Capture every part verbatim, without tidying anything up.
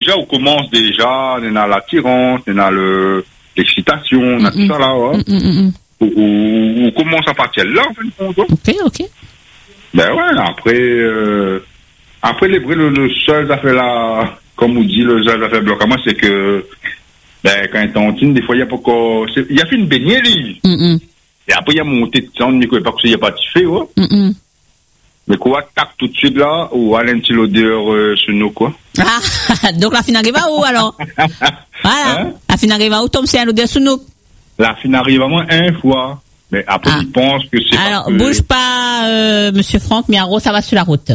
déjà, on commence déjà, on a l'attirance, on a le, l'excitation, on a mm-hmm. tout ça là, ouais. Mm-hmm. On, on, on commence à partir là, en fin de compte. Ok, ok. Ben ouais, après, euh, après les vrais, le, le seul affaire là, comme on dit, le seul affaire bloc à moi, c'est que, ben, quand il est en tine, des fois, il y a pas encore, il y a fait une baignée, lui. Mm-hmm. Et après, il y a monté de sang, il n'y a pas qu'il n'y a pas de fait, ouais. Mm-hmm. Mais quoi, tac, tout de suite là, ou à l'un petit l'odeur euh, sur nous, quoi. Ah, donc la fin arrive à où, alors? Voilà. Hein? La fin arrive à où, Tom, c'est l'odeur sur nous? La fin arrive à moi une fois. Mais après, ah. il pense que c'est alors, que... bouge pas, euh, monsieur Franck, Miaro, ça va sur la route.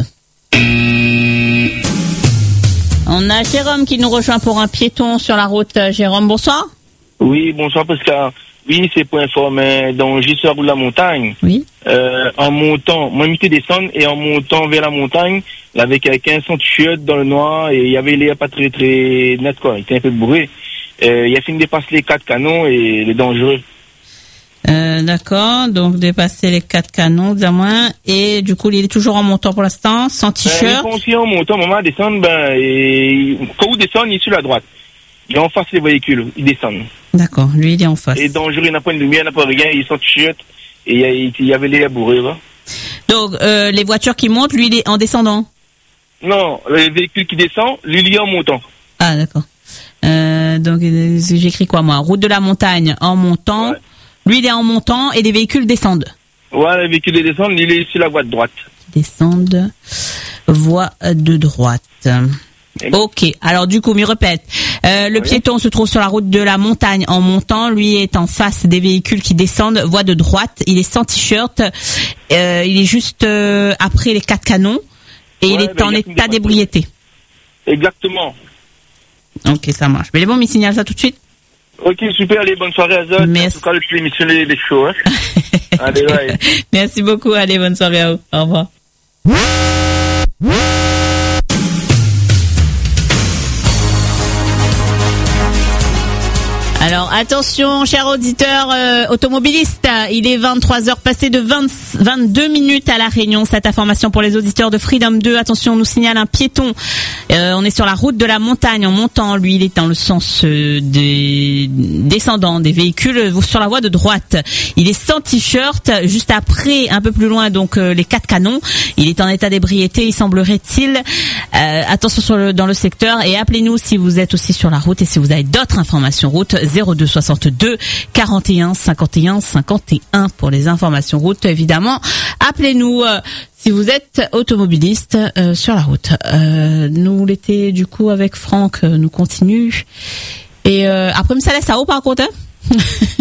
On a Jérôme qui nous rejoint pour un piéton sur la route. Jérôme, bonsoir. Oui, bonsoir, Pascal. Oui, c'est pour informer. Donc, j'y suis à bout de la montagne. Oui. Euh, en montant, moi, j'étais descendre et en montant vers la montagne, avec quelqu'un son t-shirt dans le noir et il y avait l'air pas très, très net, quoi. Il était un peu bourré. Euh, il a fini de dépasser les quatre canons et il est dangereux. Euh, d'accord. Donc, dépasser les quatre canons, à moins. Et du coup, il est toujours en montant pour l'instant, sans t-shirt. Ben, il est en montant, moment, descendre, ben, et quand vous descendez, il est sur la droite. Il est en face des véhicules, il descend. D'accord, lui il est en face. Et dangereux, il n'a pas une lumière, il n'a pas rien, il est sans t-shirt et il y avait les bourrés. Là. Donc euh, les voitures qui montent, lui il est en descendant? Non, les véhicules qui descendent, lui il est en montant. Ah d'accord. Euh, donc j'écris quoi moi? Route de la montagne en montant, ouais. Lui il est en montant et les véhicules descendent. Ouais, les véhicules descendent, il est sur la voie de droite. Descendent, voie de droite. Ok, alors du coup, m'y répète. Euh, le oui. piéton se trouve sur la route de la montagne en montant. Lui est en face des véhicules qui descendent, voie de droite. Il est sans t-shirt. Euh, il est juste euh, après les quatre canons et ouais, il est en état d'ébriété. Exactement. Ok, ça marche. Mais les bons, il signale ça tout de suite. Ok, super. Allez, bonne soirée à Zod. Merci. En tout cas, l'émission les, les shows. Hein. Allez, ouais. Merci beaucoup. Allez, bonne soirée à vous. Au revoir. Alors attention, chers auditeurs euh, automobilistes, il est vingt-trois heures passées de vingt, vingt-deux minutes à La Réunion. Cette information pour les auditeurs de Freedom deux. Attention, on nous signale un piéton. Euh, on est sur la route de la montagne en montant. Lui, il est dans le sens euh, des descendants des véhicules euh, sur la voie de droite. Il est sans t-shirt, juste après, un peu plus loin, donc euh, les quatre canons. Il est en état d'ébriété, il semblerait-il. Euh, attention sur le, dans le secteur et appelez-nous si vous êtes aussi sur la route et si vous avez d'autres informations route. zéro deux soixante-deux quarante et un cinquante et un cinquante et un pour les informations route, évidemment. Appelez-nous euh, si vous êtes automobiliste euh, sur la route. Euh, nous, l'été, du coup, avec Franck, euh, nous continue. Et euh, après, ça laisse à haut, par contre, hein?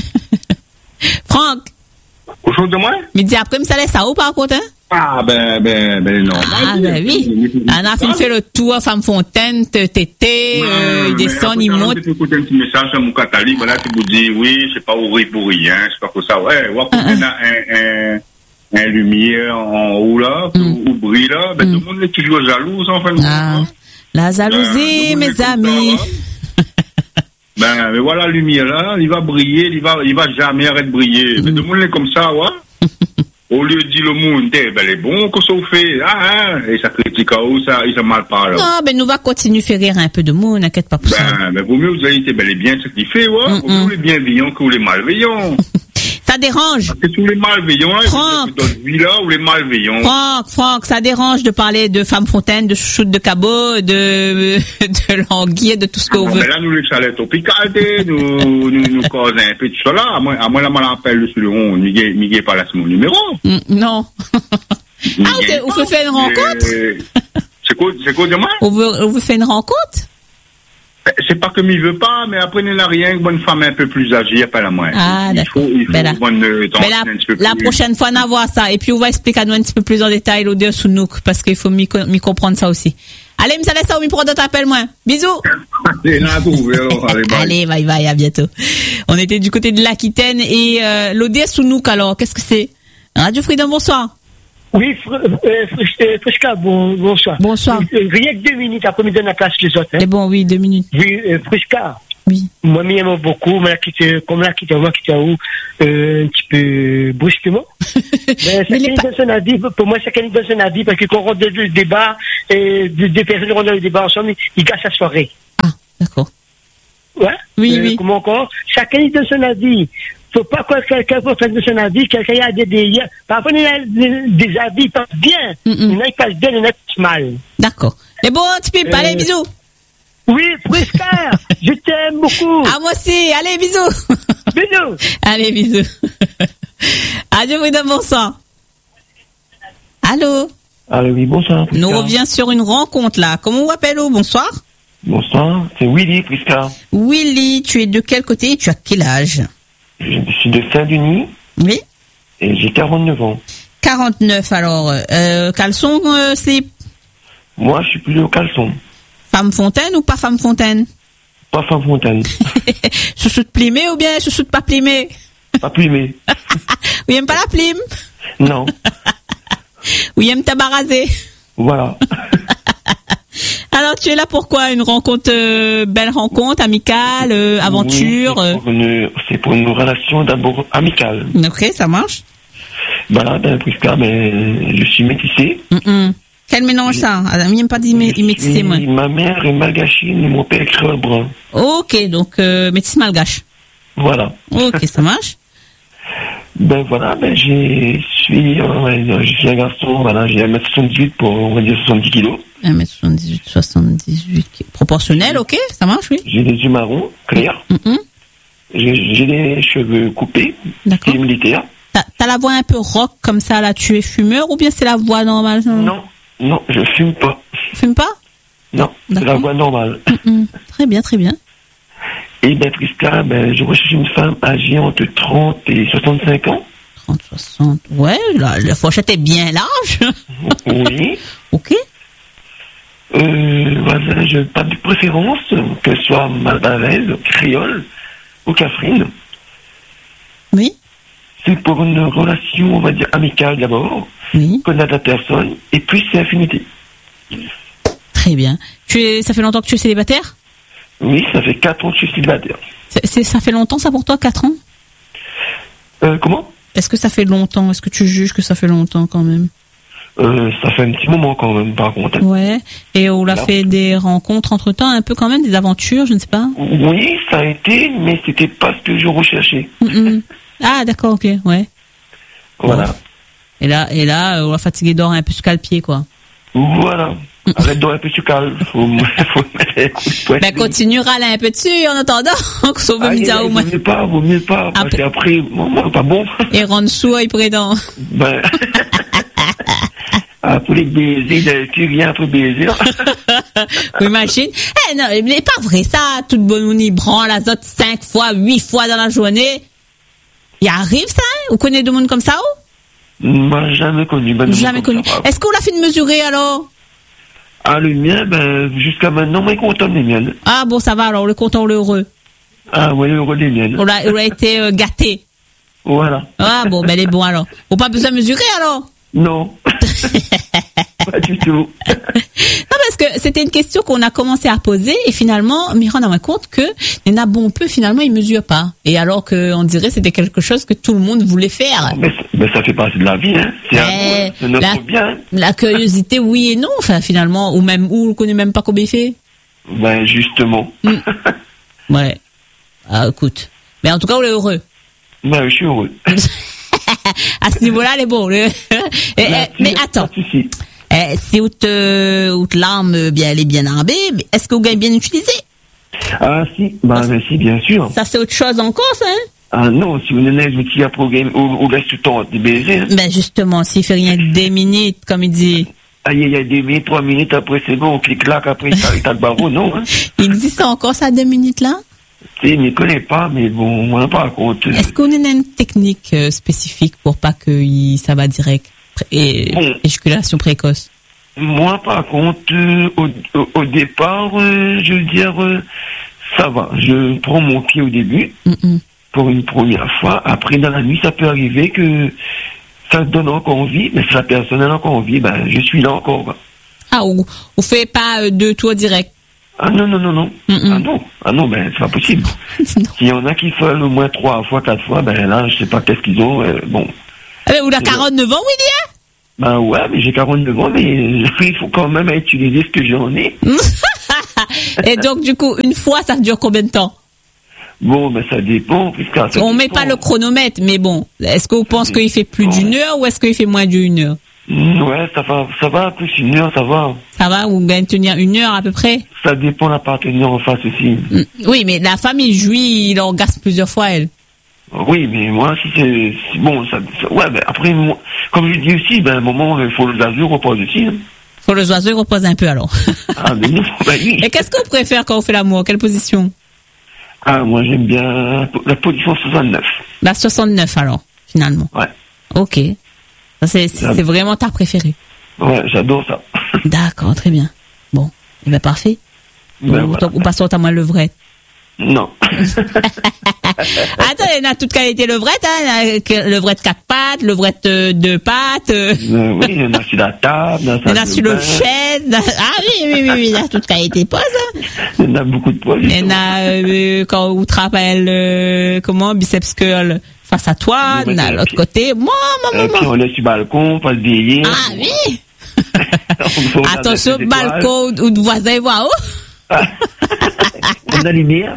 Franck. Au de moi? Mais dis après, ça laisse à haut, par contre, hein? Ah, ben, ben, ben, non. Ah, ben oui. On a fait le tour, Femme Fontaine, Tété, euh, il descend, il monte. Je vais écouter un petit message sur mon catalogue, voilà, qui vous dit, oui, c'est pas ouvrir pour rien, c'est pas pour ça, ouais, ouais, quand on a un, un, un lumière en haut là, ou brille là, ben, tout le monde est toujours jaloux, en fait. Ah, la jalousie, mes amis. Ben, mais voilà, la lumière là, il va briller, il va, il va jamais arrêter de briller. Mais tout le monde est comme ça, ouais. Au lieu de dire le monde, eh ben, les bons que ça fait, ah, hein, et ça critique à eux, ça, ils ont mal parlé. Non, ben, nous va continuer à faire rire un peu de monde, n'inquiète pas pour ben, ça. Ben, vaut mieux vous avez été bel et bien ce qu'il fait, ouais. Mm-hmm. Vaut mieux les bienveillants que les malveillants. Ça dérange. Parce que tous les malveillants, Franck. Dans ce là ou les malveillants. Franck, Franck, ça dérange de parler de Femme Fontaine, de chouchoute de cabot, de, de languier, de tout ce que vous ah, voulez. Mais là, nous, les chalets tropicales, nous, nous, nous causons un peu de cela. À moi, à moi, là, on appelle sur le rond, nous n'avons pas là, c'est mon numéro. Mm, non. Ah, vous vous faites une rencontre? C'est quoi, c'est quoi, dis-moi? Vous vous faites une rencontre? C'est pas comme il veut pas, mais après, il n'a rien qu'une bonne femme un peu plus âgée, pas la moindre. Ah, il d'accord. faut, il faut ben une bonne euh, ben la, un petit peu la plus. Prochaine fois, on va voir ça. Et puis, on va expliquer à nous un petit peu plus en détail l'odeur sous nous, parce qu'il faut m'y, m'y comprendre ça aussi. Allez, me laisse ça, m'y prendre d'autres appels, moi. Bisous. Allez, là, trouvé, alors. Allez, bye. Allez, bye bye, à bientôt. On était du côté de l'Aquitaine et, euh, l'odeur sous nous, alors, qu'est-ce que c'est? Radio Freedom, bonsoir. Oui, euh, Friska, bon, bonsoir. Bonsoir. Euh, rien que deux minutes après, me donne la place les autres. Hein. C'est bon, oui, deux minutes. Oui, euh, Friska. Oui. Moi, m'aime beaucoup, mais quitté, comme là, quitté, moi, quitté où, euh, un petit peu brusquement. mais c'est qu'une personne à dire, pour moi, c'est qu'une personne à dire, parce que quand on rentre dans le débat, et des personnes rentrent dans le débat ensemble, ils cassent la soirée. Ah. d'accord. Ouais. Oui, euh, oui. Comment encore? Chacun dit de son avis. Faut pas que quelqu'un fasse de son avis, quelqu'un a des des, parfois il y a des, des avis pas bien. Mm-mm. Il y en a qui passent bien, il y en a qui passent mal. D'accord. Mais bon, tu peux pas, Euh, allez, bisous. Oui, Prisca, je t'aime beaucoup. Ah, moi aussi, allez, bisous. Bisous. Allez, bisous. Adieu, Freedom, bonsoir. Allô? Allô, oui, bonsoir. Nous Prisca. revient sur une rencontre là. Comment vous appelez-vous? Bonsoir. Bonsoir, c'est Willy, Prisca. Willy, tu es de quel côté et tu as quel âge? Je suis de Saint-Denis Oui. et j'ai quarante-neuf ans. quarante-neuf alors. Euh, caleçon, euh, slip. Moi, je suis plus au caleçon. Femme fontaine ou pas femme fontaine? Pas femme fontaine. Chouchoute plumée ou bien chouchoute pas plumée? Pas plumé. Ou aime pas la plume? Non. Ou aime tabarraser? Voilà. Alors tu es là pour quoi? Une rencontre, euh, belle rencontre, amicale, euh, aventure? Oui, c'est, pour une, c'est pour une relation d'abord amicale. euh... Ok, ça marche. Voilà, ben, Prisca, ben, je suis métissé. Mm-mm. Quel mélange ça? Ah, il n'aime pas dire mé- Je métissé, suis- moi. Ma mère est malgachine et mon père est créole brun. Ok, donc euh, métis malgache. Voilà. Ok, ça marche. Ben voilà, ben j'ai, je suis, euh, je suis un garçon, voilà, j'ai un mètre soixante-dix-huit pour, on va dire, soixante-dix kilos. un mètre soixante-dix-huit, soixante-dix-huit. Proportionnel, ok, ça marche, oui. J'ai des yeux marrons, clairs. Mm-mm. J'ai, j'ai des cheveux coupés, D'accord. style militaire. T'as, t'as la voix un peu rock comme ça, là, tu es fumeur ou bien c'est la voix normale? Non, non, je fume pas. Tu fumes pas? Non, c'est D'accord. la voix normale. Mm-mm. Très bien, très bien. Et ben, Prisca, ben, je recherche une femme âgée entre trente et soixante-cinq ans. trente, soixante. Ouais, la, la fourchette est bien large. Oui. Ok. Euh, voilà, je pas de préférence, que ce soit malbaraise, créole ou cafrine. Oui. C'est pour une relation, on va dire, amicale d'abord, Oui. connaître la personne, et puis c'est affinité. Très bien. Tu es, ça fait longtemps que tu es célibataire? Oui, ça fait quatre ans que je suis célibataire. C'est, c'est- ça fait longtemps ça pour toi, quatre ans? Euh, comment? Est-ce que ça fait longtemps? Est-ce que tu juges que ça fait longtemps quand même? Euh, ça fait un petit moment quand même, par contre. Ouais. Et on a Non. fait des rencontres entre temps, un peu quand même, des aventures, je ne sais pas. Oui, ça a été, mais c'était pas ce que je recherchais. Mm-mm. Ah, d'accord, ok, ouais. Voilà. Et là, et là, euh, on a fatigué d'or un peu sur le pied, quoi. Voilà. Arrête de un peu sur calme. Faut, me- faut me mettre un coup de poing. Ben, continue, râler un peu dessus en attendant, sauf Ah, me dire vaut au moins. mieux pas, vaut mieux pas, parce Après- qu'après, bon, bon, pas bon. Et rendre sous, et prédent. Ben, après les baisers, tu viens après baiser. Oui, imagine. Eh, non, mais pas vrai, ça, toute bonne on y branle la zotte cinq fois, huit fois dans la journée. Il arrive, ça, hein? Vous connaissez des monde comme ça, ou? Moi, jamais connu. Ben, Jamais comme connu. ça, va. Est-ce qu'on l'a fait de mesurer, alors? Ah, le mien, ben, jusqu'à maintenant, moi, il est content des miennes. Ah, bon, ça va, alors, on est content, on est heureux. Ah, ouais, heureux des miennes. On a, on a été euh, gâtés. Voilà. Ah, bon, ben, elle est bon, alors. Faut pas besoin de mesurer, alors? Non. Pas du tout. Non, parce que c'était une question qu'on a commencé à poser et finalement, Miran a rendu compte que il y en a bon peu, finalement, ils mesurent pas. Et alors qu'on dirait que c'était quelque chose que tout le monde voulait faire. Mais, ça- mais ça fait partie de la vie, hein. C'est Mais un c'est notre la- bien. La curiosité, oui et non, enfin, finalement, ou même, ou on connaît même pas combien il fait. Ben, justement. Ouais. Ah, écoute. Mais en tout cas, on est heureux. Ben, je suis heureux. À ce niveau-là, elle est bon. Le- Eh, eh, Là-dessus, mais attends. pas de souci. Eh, si votre, euh, votre larme, bien, elle est bien armée, mais est-ce que vous gagnez bien utilisé? Ah, si. Ben, ben, si, bien sûr. Ça, c'est autre chose encore, ça, hein? Ah, non, si vous n'avez pas de programme, ou reste tout le temps des baisers, hein. Ben, justement, s'il fait rien que des minutes, comme il dit. Aïe, il y a deux minutes, trois minutes, après c'est bon, on clique-clac, après t'as t'as le barreau, non, hein. Il existe encore ça, deux minutes, là? Tu sais, je ne connais pas, mais bon, moi, par contre. Est-ce qu'on a une technique euh, spécifique pour pas que il- ça va direct? Pré- Et, Bon. éjaculation précoce. Moi, par contre, euh, au, au, au départ, euh, je veux dire, euh, ça va. Je prends mon pied au début, Mm-mm. pour une première fois. Après, dans la nuit, ça peut arriver que ça donne encore envie, mais si la personne a encore envie, ben, je suis là encore. Ah, ou, ou fait pas euh, deux tours directs. Ah non, non, non, non. Mm-mm. Ah non, ah non, ben, c'est pas possible. Non. S'il y en a qui font au moins trois fois, quatre fois, ben là, je sais pas qu'est-ce qu'ils ont, euh, bon. Ah, mais vous a quarante-neuf ans, William? Ben ouais, mais j'ai quarante-neuf ans, mais il faut quand même utiliser ce que j'en ai. Et donc, du coup, une fois, ça dure combien de temps? Bon, ben ça dépend. Ça On met pas le chronomètre, mais bon, est-ce que vous pensez qu'il fait plus d'une heure ou est-ce qu'il fait moins d'une heure? Ouais, ça va, ça va, plus une heure, ça va. Ça va, ou bien tenir une heure à peu près? Ça dépend de la partenaire en face aussi. Oui, mais la femme, il jouit, il orgasme plusieurs fois, elle. Oui, mais moi, si c'est, si, bon, ça, ça ouais, ben après, moi, comme je dis aussi, ben, à un moment, il faut que les oiseaux reposent aussi, hein. Faut que les oiseaux reposent un peu, alors. Ah, mais non, ben oui. Et qu'est-ce que vous préférez quand on fait l'amour? Quelle position? Ah, moi, j'aime bien la position soixante-neuf. La soixante-neuf, alors, finalement. Ouais. Ok. Ça, c'est, c'est, c'est vraiment ta préférée. Ouais, j'adore ça. D'accord, très bien. Bon, eh ben, parfait. Ben, ou, voilà. ou passons à moins levrette. Non. Attends, il y en a toute qualité levrette, hein. Il y a levrette quatre pattes, levrette euh, deux pattes. Euh... Euh, oui, il y en a sur la table, il y en a sur le chaise. Ah oui, oui, oui, oui, il y a toute qualité pose, hein. Il y en a beaucoup de poils. Il y en a, euh, quand on travaille, euh, comment, biceps curl face à toi, Oui, à l'autre côté. Moi, moi, Et puis moi. on est sur le balcon, on passe veiller. Ah oui. On regarde Attention, les étoiles. balcon ou de voisin voit haut. On a la lumière.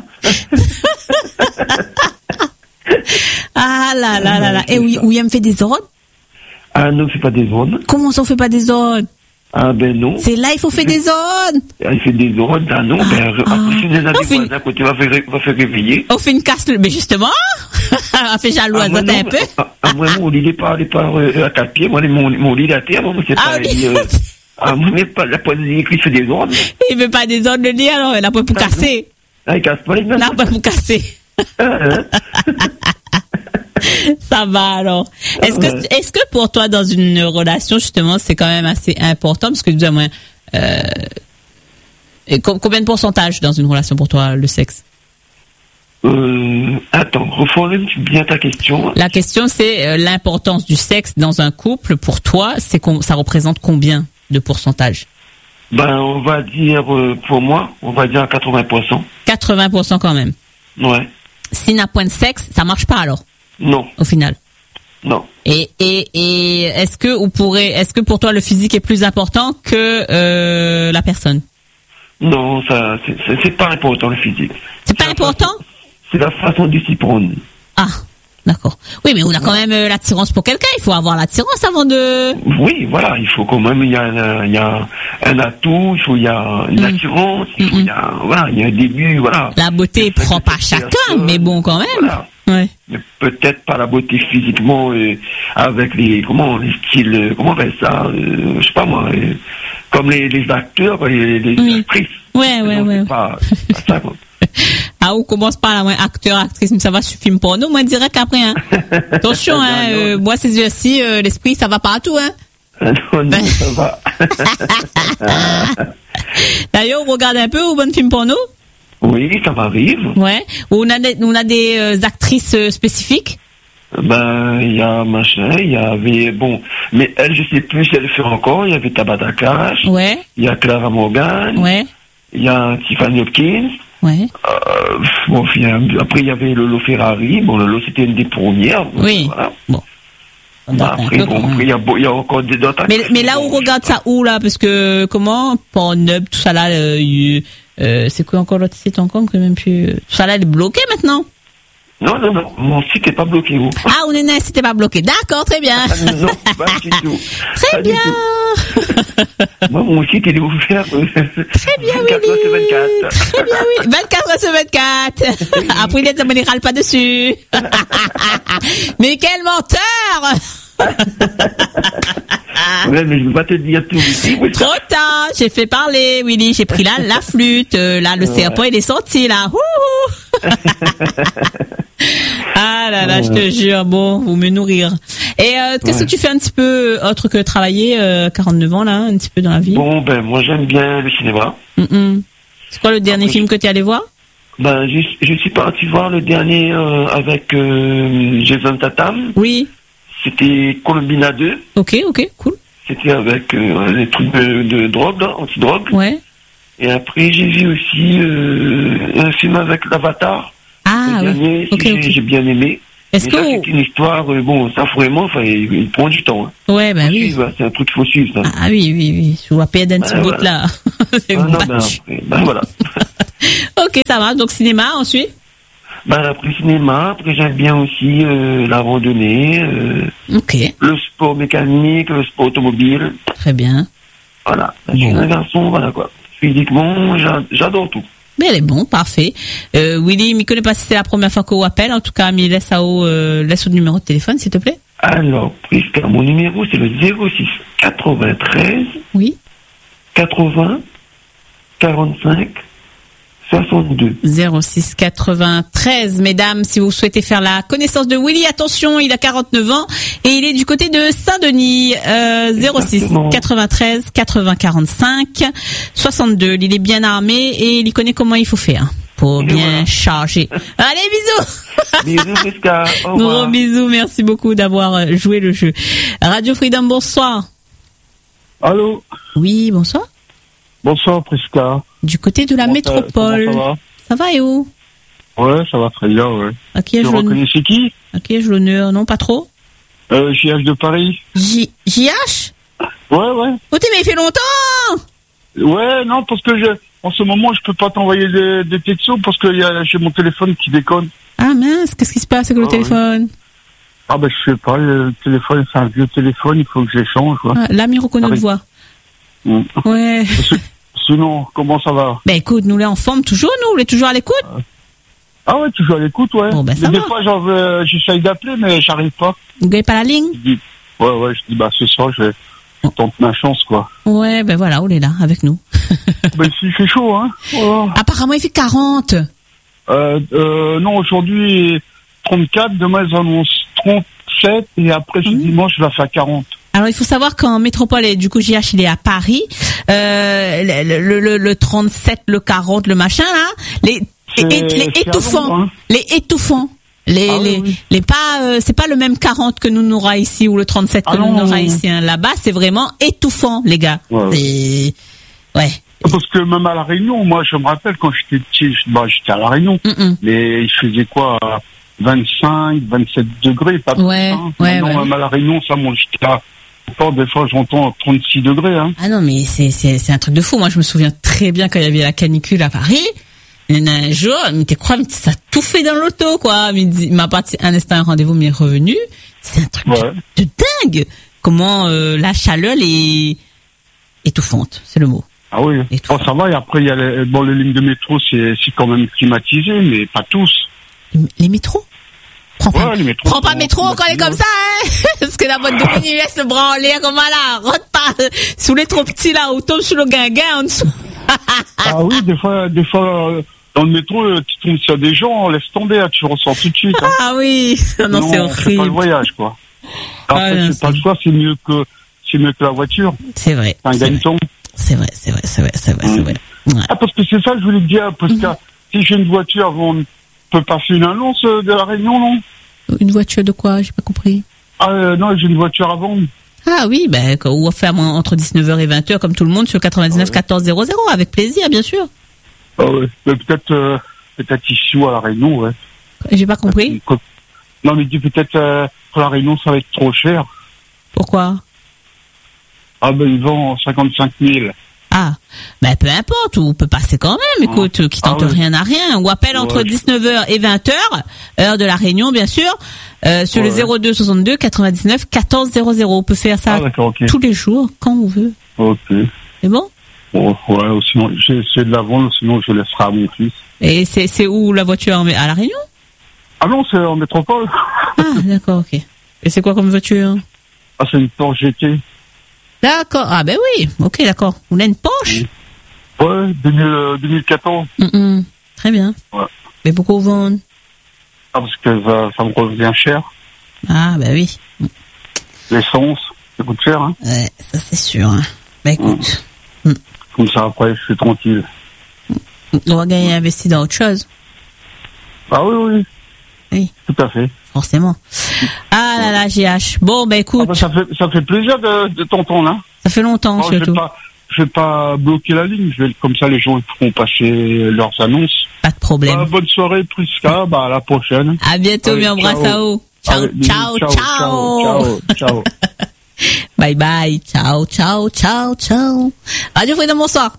Ah là là là là. Et oui, oui, elle me fait des ordres. Ah non, c'est pas des zones. Comment ça, on fait pas des ordres? Ah ben non. C'est là, il faut faire des ordres. Il fait des zones. Ah non, ben ah. après, si on a On des fait- voisins à côté, on va faire, on va faire réveiller. On fait une casse, mais justement, on fait jalouse Ah, moi, un non, peu. ah, ah, moi, mon lit, il est pas, il est pas euh, à quatre pieds. Moi, mon, mon lit, il est à terre. Moi, c'est Ah pas, oui. il, euh, ah, moi, mais pas, la poignée écrite sur des ordres. Il veut pas des ordres de lit, alors il a pas pour Ah, casser. Ah, il casse pas les mains. Il a pas pour casser. Ah, hein. Ça va alors. Est-ce Ouais. que, est-ce que pour toi, dans une relation, justement, c'est quand même assez important, parce que tu dis, moi, euh, et co- combien de pourcentage dans une relation pour toi, le sexe? Euh, attends, reformule bien ta question. La question, c'est euh, l'importance du sexe dans un couple. Pour toi, c'est com- ça représente combien de pourcentage? Ben, on va dire, euh, pour moi, on va dire quatre-vingts pour cent. quatre-vingts pour cent quand même. Ouais. S'il n'a point de sexe, ça marche pas alors, Non, au final. non. Et, et, et est-ce que vous pourrez, est-ce que pour toi le physique est plus important que euh, la personne? Non, ça, c'est- c'est c'est pas important, le physique. C'est pas la important? façon- C'est la façon de s'y prendre. Ah, d'accord. Oui, mais on a quand même euh, l'attirance pour quelqu'un. Il faut avoir l'attirance avant de. Oui, voilà, il faut quand même, il y a un, il y a un atout, il faut, il y a une Mm. assurance, il faut, Mm-mm. il y a, voilà, il y a un début, voilà. La beauté Il est faut que propre à cette chacun, personne- mais bon, quand même. Voilà. Ouais. Mais peut-être pas la beauté physiquement, euh, avec les, comment, les styles, euh, comment on appelle ça, euh, je sais pas moi, euh, comme les, les acteurs, les, les Oui. actrices. Ouais, ouais, Non, ouais. c'est pas, c'est pas ça, quoi. Ah, on commence par là, ouais, acteur, actrice, mais ça va sur film porno, moi direct après, hein. Attention, Non, hein, non. euh, moi ces yeux-ci, euh, l'esprit, ça va pas à tout, hein. Ah non, non, ça va. D'ailleurs, on regarde un peu au bon film porno. Oui, ça m'arrive. Ouais. Où on a des, on a des euh, actrices euh, spécifiques. Ben, il y a machin, il y avait, bon, mais elle, je sais plus si elle le fait encore, il y avait Tabata Cash, Ouais. il y a Clara Morgan, Ouais. il y a Tiffany Hopkins, Ouais. euh, bon, il y a- après il y avait Lolo Ferrari, bon, Lolo c'était une des premières. Oui. Voilà. Bon. On Ben, date un après, peu, bon, quand même. après, il y a, beau- il y a encore des d'autres Mais, actrices, mais là, on bon, regarde ça où, là? Parce que, comment? Pornhub, tout ça là, euh, y- euh, c'est quoi encore l'autre site encore que même plus, tout ça là, il est bloqué maintenant. Non, non, non, mon site n'est pas bloqué, vous. Ah, on est né, c'était pas bloqué. D'accord, très bien. Ah, non, pas du tout. Très Pas du bien. tout. Moi, mon site, il est ouvert. Très bien, vingt-quatre heures sur vingt-quatre. Très bien, oui. vingt-quatre heures sur vingt-quatre. Après, il ne râle pas dessus. Mais quel menteur! Ouais, mais je ne vais pas te dire tout ici. oui. Trop tard, j'ai fait parler, Willy. J'ai pris la, la flûte. euh, Là, le Ouais. serpent, il est sorti, là. Ouh. Ah là là, je te jure, bon, vous me nourrir. Et euh, qu'est-ce Ouais. que tu fais un petit peu autre que travailler, euh, quarante-neuf ans, là, un petit peu dans la vie? Bon, ben, moi, j'aime bien le cinéma. Mm-mm. C'est quoi le dernier Après, film que tu es allé voir? Ben, je, je suis parti voir le dernier euh, avec euh, Jason Tatum. Oui. C'était Columbina deux. Ok, ok, cool. C'était avec euh, les trucs de, de drogue, là, anti-drogue. Ouais. Et après, j'ai vu aussi euh, un film avec l'Avatar. Ah le oui. dernier, Ok, j'ai ok. j'ai bien aimé. Est-ce Mais que ça, vous... c'est une histoire, euh, bon, ça vraiment, enfin, il, il prend du temps. Hein. Ouais, ben oui. Suivre, c'est un truc qu'il faut suivre, ça. Ah oui, oui, oui. Je vois pas d'un petit Ben, bout voilà. là. C'est Ah, une non, ben, batch. après, ben voilà. Ok, ça va. Donc cinéma ensuite. Ben après cinéma, après j'aime bien aussi euh, la randonnée, euh, Ok, le sport mécanique, le sport automobile. très bien. Voilà. Je suis Bon. un garçon, voilà quoi. Physiquement, j'a- j'adore tout. Mais elle est bon, parfait. Euh, Willy, il ne connaît pas si c'est la première fois qu'on appelle. En tout cas, mais laisse à haut, euh, laisse au numéro de téléphone, s'il te plaît. Alors, Prisca, mon numéro c'est le zéro six quatre-vingt-treize Oui. quatre-vingts quarante-cinq soixante-deux. zéro six quatre-vingt-treize, mesdames, si vous souhaitez faire la connaissance de Willy, attention, il a quarante-neuf ans et il est du côté de Saint-Denis. Euh, zéro six Exactement. quatre-vingt-treize quatre-vingts quarante-cinq soixante-deux. Il est bien armé et il connaît comment il faut faire pour Et bien voilà. charger. Allez, bisous. Bisous Prisca, au revoir. Gros bisous, merci beaucoup d'avoir euh, joué le jeu. Radio Freedom, bonsoir. Allô, Oui, bonsoir. bonsoir Prisca. Du côté de la Comment ça- métropole. comment Ça va et où? ça va Ouais, ça va très bien, ouais. À qui Tu ai-je l'honneur? reconnais c'est qui À qui ai-je l'honneur? Non, pas trop. euh, J H de Paris. J H? Ouais, ouais. Oh, t'es, mais il fait longtemps! Ouais, non, parce que je, en ce moment, je peux pas t'envoyer des, des textos parce que y a- j'ai mon téléphone qui déconne. Ah mince, qu'est-ce qui se passe avec le Ah, téléphone? Ah ben, je sais pas, le téléphone, c'est un vieux téléphone, il faut que j'échange, quoi. Ah, là, il reconnaît Ah, notre oui. voix. Mm. Ouais. Sinon, comment ça va? Ben écoute, nous, là, en forme toujours, nous, on est toujours à l'écoute. Ah ouais, tu joues à l'écoute, ouais. Bon, ben, ça Mais des va. fois, j'en veux- j'essaye d'appeler, mais j'arrive pas. Vous gagnez pas la ligne? Je dis, ouais, ouais, je dis, bah, ce soir, je vais je tente ma chance, quoi. Ouais, ben voilà, on est là, avec nous. Ben, ici, il fait chaud, hein. Voilà. Apparemment, il fait quarante. Euh, euh, non, aujourd'hui, trente-quatre, demain, ils annoncent trente-sept, et après, ce Mhm. dimanche, il va faire quarante. Alors, il faut savoir qu'en métropole, et du coup, J H, il est à Paris, euh, le, le, le, le trente-sept, le quarante, le machin, là, les, C'est- et- les c'est à étouffants, Londres, hein. les étouffants. Les, Ah oui, les, oui. les pas, euh, c'est pas le même quarante que nous n'aura ici ou le trente-sept que Ah nous non, n'aura non. ici. Hein. Là-bas, c'est vraiment étouffant, les gars. Ouais. C'est, ouais. Parce que même à La Réunion, moi, je me rappelle quand j'étais petit, je- bah, j'étais à La Réunion, Mm-mm. mais il faisait quoi, vingt-cinq, vingt-sept degrés, pas plus. Ouais, hein. ouais, Maintenant, ouais. même à La Réunion, ça monte jusqu'à, encore des fois, j'entends trente-six degrés, hein. Ah non, mais c'est, c'est, c'est un truc de fou. Moi, je me souviens très bien quand il y avait la canicule à Paris. Il y en a un jour, mais t'es quoi, mais ça a tout fait dans l'auto, quoi. Mais il dit- il m'a parti un instant un rendez-vous, mais il est revenu. C'est un truc Ouais. de, de dingue. Comment euh, la chaleur est étouffante, c'est le mot. Ah oui. Et tout. Bon, ça va, et après, il y a les, bon, les lignes de métro, c'est, c'est quand même climatisé, mais pas tous. Les, les métros. Prends pas, Ouais, les métros prends pas sont métro quand elle est comme ça, hein. Parce que la boîte de nuit laisse le branler comme là. Rentre pas sous les trop petits là, ou tombe sur le guinguin en dessous. Ah oui, des fois, des fois, euh, dans le métro, euh, tu tombes sur des gens, on laisse tomber, hein, tu ressens tout de suite. Hein. Ah oui. Non, c'est on fait pas le horrible. voyage, quoi. Après, Ah, non, c'est pas c'est- le choix, c'est mieux que, c'est mieux que la voiture. C'est vrai. C'est un C'est vrai. gagne-temps. C'est vrai, c'est vrai, c'est vrai, c'est vrai, c'est vrai. Ouais. Ah, parce que c'est ça que je voulais te dire, parce que si j'ai une voiture, on peut passer une annonce euh, de la Réunion, non? Une voiture de quoi? J'ai pas compris. Ah, euh, non, j'ai une voiture à vendre. Ah oui, ben, ou faire entre dix-neuf heures et vingt heures comme tout le monde sur quatre-vingt-dix-neuf quatorze zéro zéro avec plaisir, bien sûr. Ah ouais. Mais peut-être, euh, peut-être ici ou à la Réunion, ouais. J'ai pas compris. Non, mais dis peut-être, euh, pour la Réunion, ça va être trop cher. Pourquoi? Ah, ben, ils vendent cinquante-cinq mille. Ah, ben peu importe, ou on peut passer quand même, écoute, euh, qui tente Ah oui. rien à rien. Ou appelle entre Ouais. dix-neuf heures et vingt heures, heure de la Réunion, bien sûr, euh, sur Ouais. le zéro deux soixante-deux quatre-vingt-dix-neuf quatorze zéro zéro. On peut faire ça Ah, d'accord, ok. tous les jours, quand on veut. Ok. C'est bon? Bon, ouais, ou sinon, j'ai essayé de la vendre, sinon je laisserai à mon fils. Et c'est, c'est où la voiture? À la Réunion? Ah non, c'est en métropole. Ah, d'accord, ok. Et c'est quoi comme voiture? Ah, c'est une Porsche G T. D'accord. Ah ben oui. Ok, d'accord. On a une Porsche. Ouais, deux mille, euh, deux mille quatorze. Mm, mm. Très bien. Ouais. Mais pourquoi vous vendez? Ah, parce que ça, ça me revient cher. Ah ben oui. L'essence, ça coûte cher, hein. Ouais, ça c'est sûr. Hein. Ben écoute, Comme ça, après, je suis tranquille. on va gagner investi dans autre chose. Ah oui, oui. Oui. Tout à fait. Forcément. Ah là là, J H. Bon ben Ah, écoute, bah, ça fait, ça fait plaisir de, de t'entendre, hein. ça fait longtemps Alors, je vais surtout. pas, je vais pas bloquer la ligne. Je vais, comme ça, les gens ils pourront passer leurs annonces. Pas de problème. Bah, bonne soirée, Prisca. Bah, à la prochaine. À bientôt, Allez, mi embrasse à vous. Ciao, Allez, ciao, ciao, ciao. ciao, ciao. Bye bye. Ciao, ciao, ciao, ciao. Radio Freedom, bonsoir.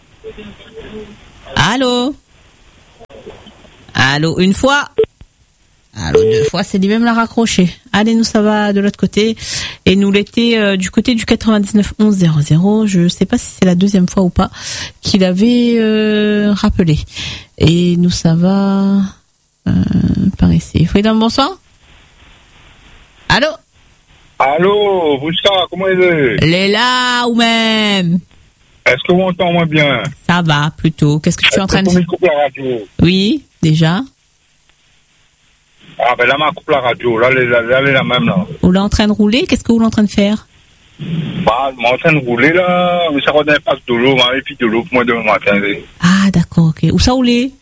Allô? Allô, une fois. Allô, deux fois, c'est lui-même l'a raccroché. Allez, nous, ça va de l'autre côté. Et nous l'été euh, du côté du quatre-vingt-dix-neuf onze zéro zéro. Je sais pas si c'est la deuxième fois ou pas qu'il avait euh, rappelé. Et nous, ça va euh, par ici. Freedom, bonsoir. Allô? Allô, Prisca, comment il est? Elle est là ou même? Est-ce que vous m'entendez bien? Ça va, plutôt. Qu'est-ce que tu es en train de faire? Coupe la radio. Oui, déjà. Ah, ben là, ma coupe la radio. Là, elle est, là, elle est la même, là. Vous l'êtes en train de rouler? Qu'est-ce que vous l'êtes en train de faire? Bah, je suis en train de rouler, là. Mais ça redonne un pack de l'eau, ma et puis de l'eau pour moi demain matin. Ah, d'accord, ok. Où ça roulait?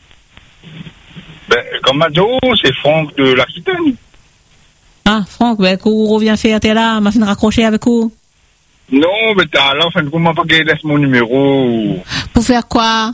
Ben, comme m'a dit, oh, c'est Franck de l'Aquitaine. Ah, Franck, ben, qu'on revient faire, t'es là, m'a fait raccrocher avec vous. Non, mais t'as là, en fin de compte, m'a pas gagné, laisse mon numéro. Pour faire quoi?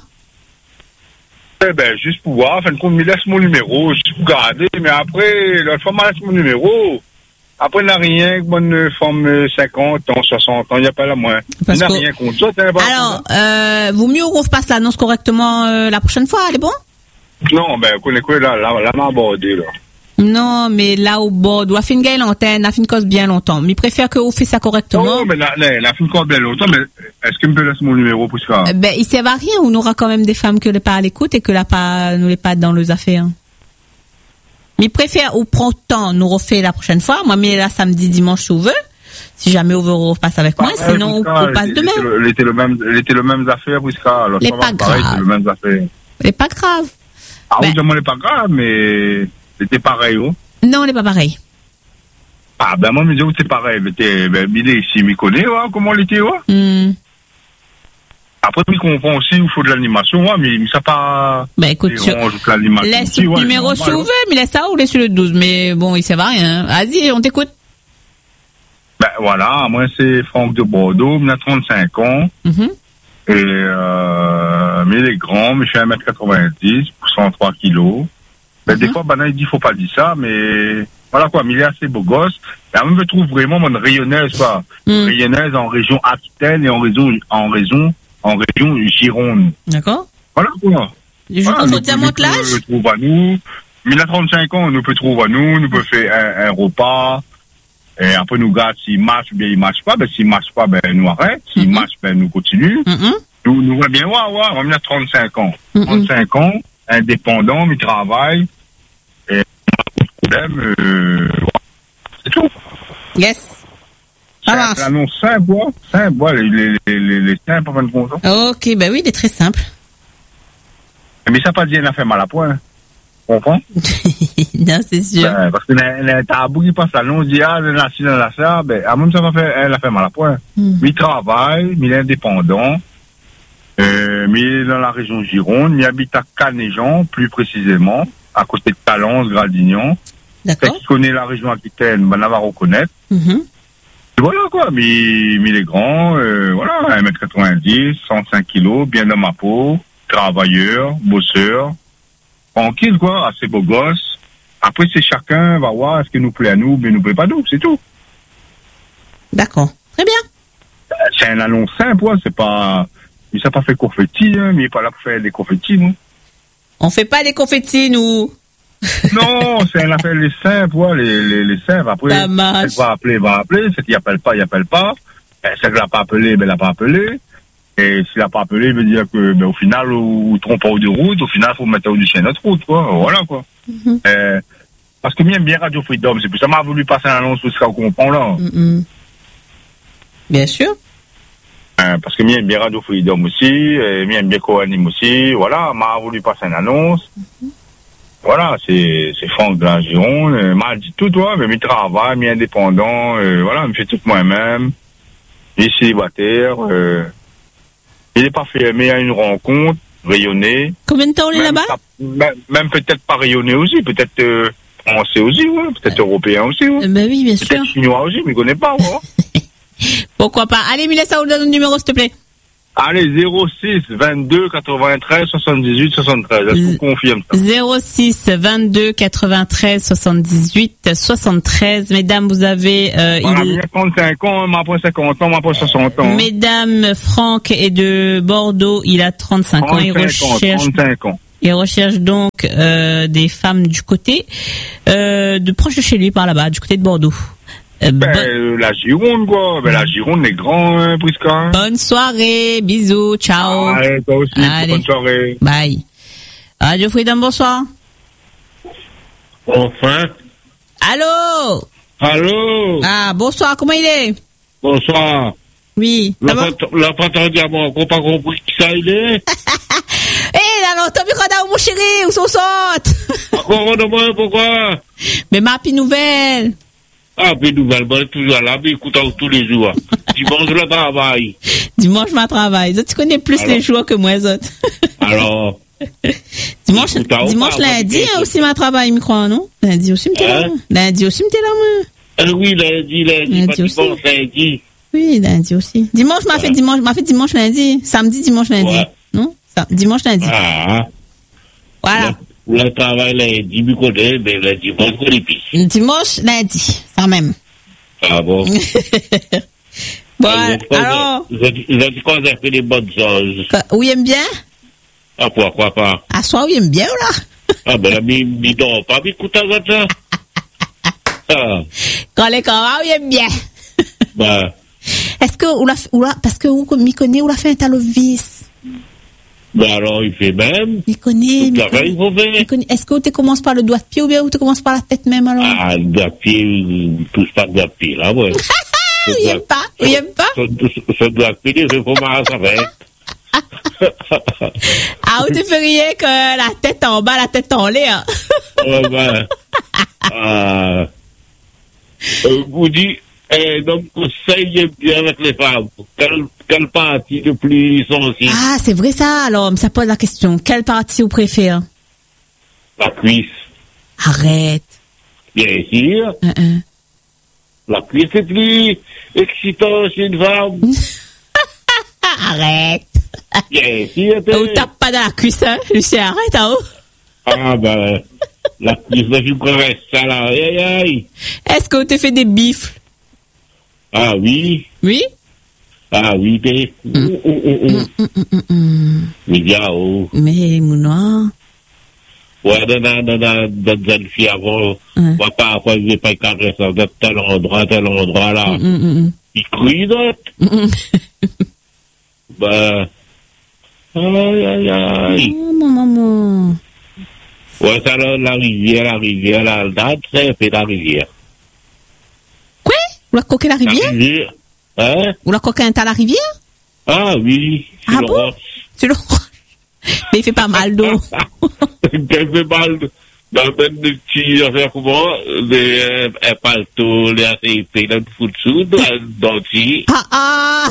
Eh ben, juste pour voir, en fin de compte, il laisse mon numéro, juste pour garder, mais après, l'autre fois, m'a laisse mon numéro. Après, il n'a rien, bonne femme, cinquante ans, soixante ans, il n'y a pas la moins. Il n'a rien contre ça, t'as pas. Alors, euh, vaut mieux qu'on fasse l'annonce correctement, euh, la prochaine fois, elle est bon? Non, ben, connais quoi, là, là, là, m'a abordé, là. Non, mais là au bord, on a fait une gagne l'antenne, on a fait une cause bien longtemps. Mais je préfère que vous fassiez ça correctement. Non, mais là, là, là, fait une cause bien longtemps, mais est-ce qu'il me peut laisser mon numéro pour ça? Euh, ben, il sert à rien, on aura quand même des femmes que les pas à l'écoute et que la pas, nous les pas dans les affaires. Mais je préfère, ou prend le temps, nous refait la prochaine fois. Moi, mais là, samedi, dimanche, si vous voulez. Si jamais vous repasse avec moi, bah, sinon, ouais, on passe demain. Il était le même, il était le même affaire, Prisca. Les pas grave. C'est le même affaire. Les pas grave. Ah, ben, oui, demandez pas grave, mais c'était pareil, oh. Non, on n'est pas pareil. Ah, ben, moi, je me dis, c'est pareil. Mais t'es, ben, il est ici, il connaît, ouais, comment il était, ouais. Mm. Après, il comprend aussi, il faut de l'animation, ouais, mais il ça pas. Ben, écoute, sur... laisse le ouais, numéro sur ouvert, mais laisse ça ou laisse sur le douze. Mais bon, il sert à rien. Vas-y, on t'écoute. Ben, voilà, moi, c'est Franck de Bordeaux, il a trente-cinq ans. Mm-hmm. Et, euh, mais il est grand, mais je fais un mètre quatre-vingt-dix, pour cent trois kilos. Ben, mm-hmm. Des fois, ben, il dit, faut pas dire ça, mais voilà quoi, mais il est assez beau gosse. Et même, je trouve vraiment mon rayonnaise, quoi. Mm. Rayonnaise en région Aquitaine et en région, en région, en région Gironde. D'accord. Voilà quoi. Je voilà, peux dire mon l'âge? Nous trouve à nous. Mais il a trente-cinq ans, nous peut trouver à nous, nous peut faire un, un repas. Et après, nous garde s'il marche, bien, il marche pas. Ben, s'il marche pas, ben, nous arrête. S'il mm-hmm. marche, ben, nous continue. Mm-hmm. Nous, nous, va bien voir, ouais, on a trente-cinq ans. Mm-hmm. trente-cinq ans, indépendant, mais travaille. Et, problème, euh, c'est tout. Yes. Ça marche. C'est un annonce simple, ouais. Simple, ouais, les, les, les, les simples, en fin de compte. Ok, ben oui, il est très simple. Mais ça pas dit, elle a fait mal à point. Tu comprends? Non, c'est sûr. Ben, parce que le tabou qui passe à l'on dit, ah, elle a elle a ça, ben, à même ça va faire, elle a fait mal à point. Mm. Mais il travaille, mais il est indépendant, euh, mais il est dans la région Gironde, il habite à Canéjan, plus précisément, à côté de Talence, Gradignan. D'accord. Qui connaît la région Aquitaine, ben, elle va reconnaître. Mm-hmm. Et voilà, quoi, mais, mais il est grand, euh, voilà, un mètre quatre-vingt-dix, cent cinq kilos, bien dans ma peau, travailleur, bosseur, tranquille, quoi, assez beau gosse. Après, c'est chacun va voir ce qui nous plaît à nous, mais nous plaît pas à nous, c'est tout. D'accord. Très bien. C'est un annonce simple, ouais, c'est pas, il s'est pas fait confetti, hein, mais il est pas là pour faire des confettis, nous. On fait pas des confettis, nous. Non, c'est un appel les simples, ouais, les, les, les simples. Après, elle va appeler, va appeler, c'est qu'il appelle pas, il appelle pas. C'est qu'elle n'a pas appelé, ben, elle n'a pas appelé. Et s'il n'a pas appelé, il veut dire que, ben, au final, ou trompe pas de route, au final, il faut mettre au dessus notre route, quoi. Voilà, quoi. Mm-hmm. Euh, parce que bien, bien Radio Freedom, c'est plus ça m'a voulu passer une annonce pour ce qu'on comprend, là. Mm-hmm. Bien sûr. Euh, parce que bien, bien Radio Freedom aussi, et bien, bien co-anime aussi, voilà, m'a voulu passer une annonce. Mm-hmm. Voilà, c'est, c'est Franck de la Gironde, euh, m'a dit tout, toi, mais il travaille, il est indépendant, euh, voilà, il me fait tout moi-même. Il est célibataire, euh, il n'est pas fermé à une rencontre, rayonné. Combien de temps on est là-bas? Ça, même, même peut-être pas rayonné aussi, peut-être euh, français aussi, ouais, peut-être euh, européen aussi. Ouais. Euh, bah oui, bien sûr. Peut-être chinois aussi, mais il ne connaît pas. Ouais. Pourquoi pas? Allez, Mila Saoul, donne le numéro, s'il te plaît. Allez, zéro six vingt-deux quatre-vingt-treize soixante-dix-huit soixante-treize. Est-ce que vous confirmez ça? zéro six vingt-deux quatre-vingt-treize soixante-dix-huit soixante-treize. Mesdames, vous avez... Euh, Voilà, il... il y a trente-cinq ans, m'a pas cinquante ans, m'a pas soixante ans. Mesdames, Franck est de Bordeaux, il a trente-cinq ans. Il recherche, trente-cinq ans. il recherche donc euh, des femmes du côté euh, de proche de chez lui, par là-bas, du côté de Bordeaux. Euh, Ben, bon- euh, la Gironde, quoi. Ben, la Gironde est grand, hein, Prisca. Hein. Bonne soirée, bisous, ciao. Allez, toi aussi, Allez. bonne soirée. Bye. Radio Freedom, bonsoir. Enfin. Allô? Allô? Ah, bonsoir, comment il est? Bonsoir. Oui. Ça va? La patron diamant, qu'on pas compris qui ça il est? Eh, là, non, t'as vu quand on mon chéri, où sont sortes? Encore de moi, pourquoi? Mais ma petite nouvelle. Ah, puis nouvelle, bon, toujours là, mais écoute, tous les jours. Dimanche, le travail. Dimanche, ma travail. Tu connais plus Alors. les jours que moi, les autres. Alors, Dimanche, Écoute, ah, dimanche, ah, lundi, ah, hein, aussi ma travail, me crois, non? Lundi aussi, m'était là. Hein? moi. Lundi aussi, m'était là, moi. euh, oui, lundi, lundi, Lundi pas aussi. dimanche, lundi. Oui, lundi aussi. Dimanche, m'a fait Ouais. dimanche, m'a fait dimanche, lundi. Samedi, dimanche, lundi. Ouais. Non? Ça, dimanche, lundi. Ah, Voilà. le, le travail lundi, me connaît, mais le dimanche, on l'épice. Dimanche, lundi. Ça même. Ah bon? Bon, Alors, alors, Vous avez quand vous avez fait des bonnes choses. que- où il aime bien? Ah, pourquoi pas? À soir, où il aime bien, là? Ah, ben là, mais il dort pas, mais écoute, ça. Ah, Quand les corps, où il aime bien? ben, Est-ce que, ou la, ou la, parce que, vous, m'y connaît, ou la fait un talovis? ben alors, il fait même. Il connaît, Tout m'y le reste, il faut connaît. faire. m'y connaît. Est-ce que tu commences par le doigt de pied ou bien ou tu commences par la tête même, alors? Ah, de pied, il touche pas de pied, là, ouais. Ah, il aime pas, il aime pas. Ce doigt de pied, il faut mal, ça fait. Ah, vous te feriez que la tête en bas, la tête en l'air. Ouais, ben, ah, euh, vous dites, eh, donc, ça, il est bien avec les femmes. Quelle, quelle partie de plus sensible? Ah, c'est vrai ça, alors, ça pose la question. Quelle partie vous préférez? La cuisse. Arrête. Bien sûr. Hein, hein. La cuisse est plus excitant chez une femme. Ah, arrête. Bien sûr. t'es- On tape pas dans la cuisse, hein. Lucien, arrête, hein. oh. Ah, ben, la cuisse, ben, je caresse ça, là. Aïe, aïe, aïe. Est-ce que vous te fait des bifles? Ah, oui. Oui? Ah, oui, t'es. Ouh, ouh, ouh, ouh. Hum, hum, hum, hum. Mais, bien, oh. Mais, mon noir. Ouais, dans, dans, dans, dans, dans une fille avant, Hein. moi, parfois, je vais pas caresser dans tel endroit, tel endroit, là. Hum, hum, hum. Il crie, d'autres. Hum, hum. Ben, aïe, aïe, aïe. Oh, mon maman. Ouais, ça, la, la rivière, la rivière, la date, c'est fait la rivière. Quoi? Vous la coquez la La rivière? rivière, hein? Vous la coquez à la rivière? Ah, oui. Ah c'est le bon? roche. Tu le Mais il fait pas mal d'eau. Qu'elle fait mal dans le des petits affaires comment, des, euh, un paletot, les assez épais, là, de foot sous, dans le dentier. Ah, ah.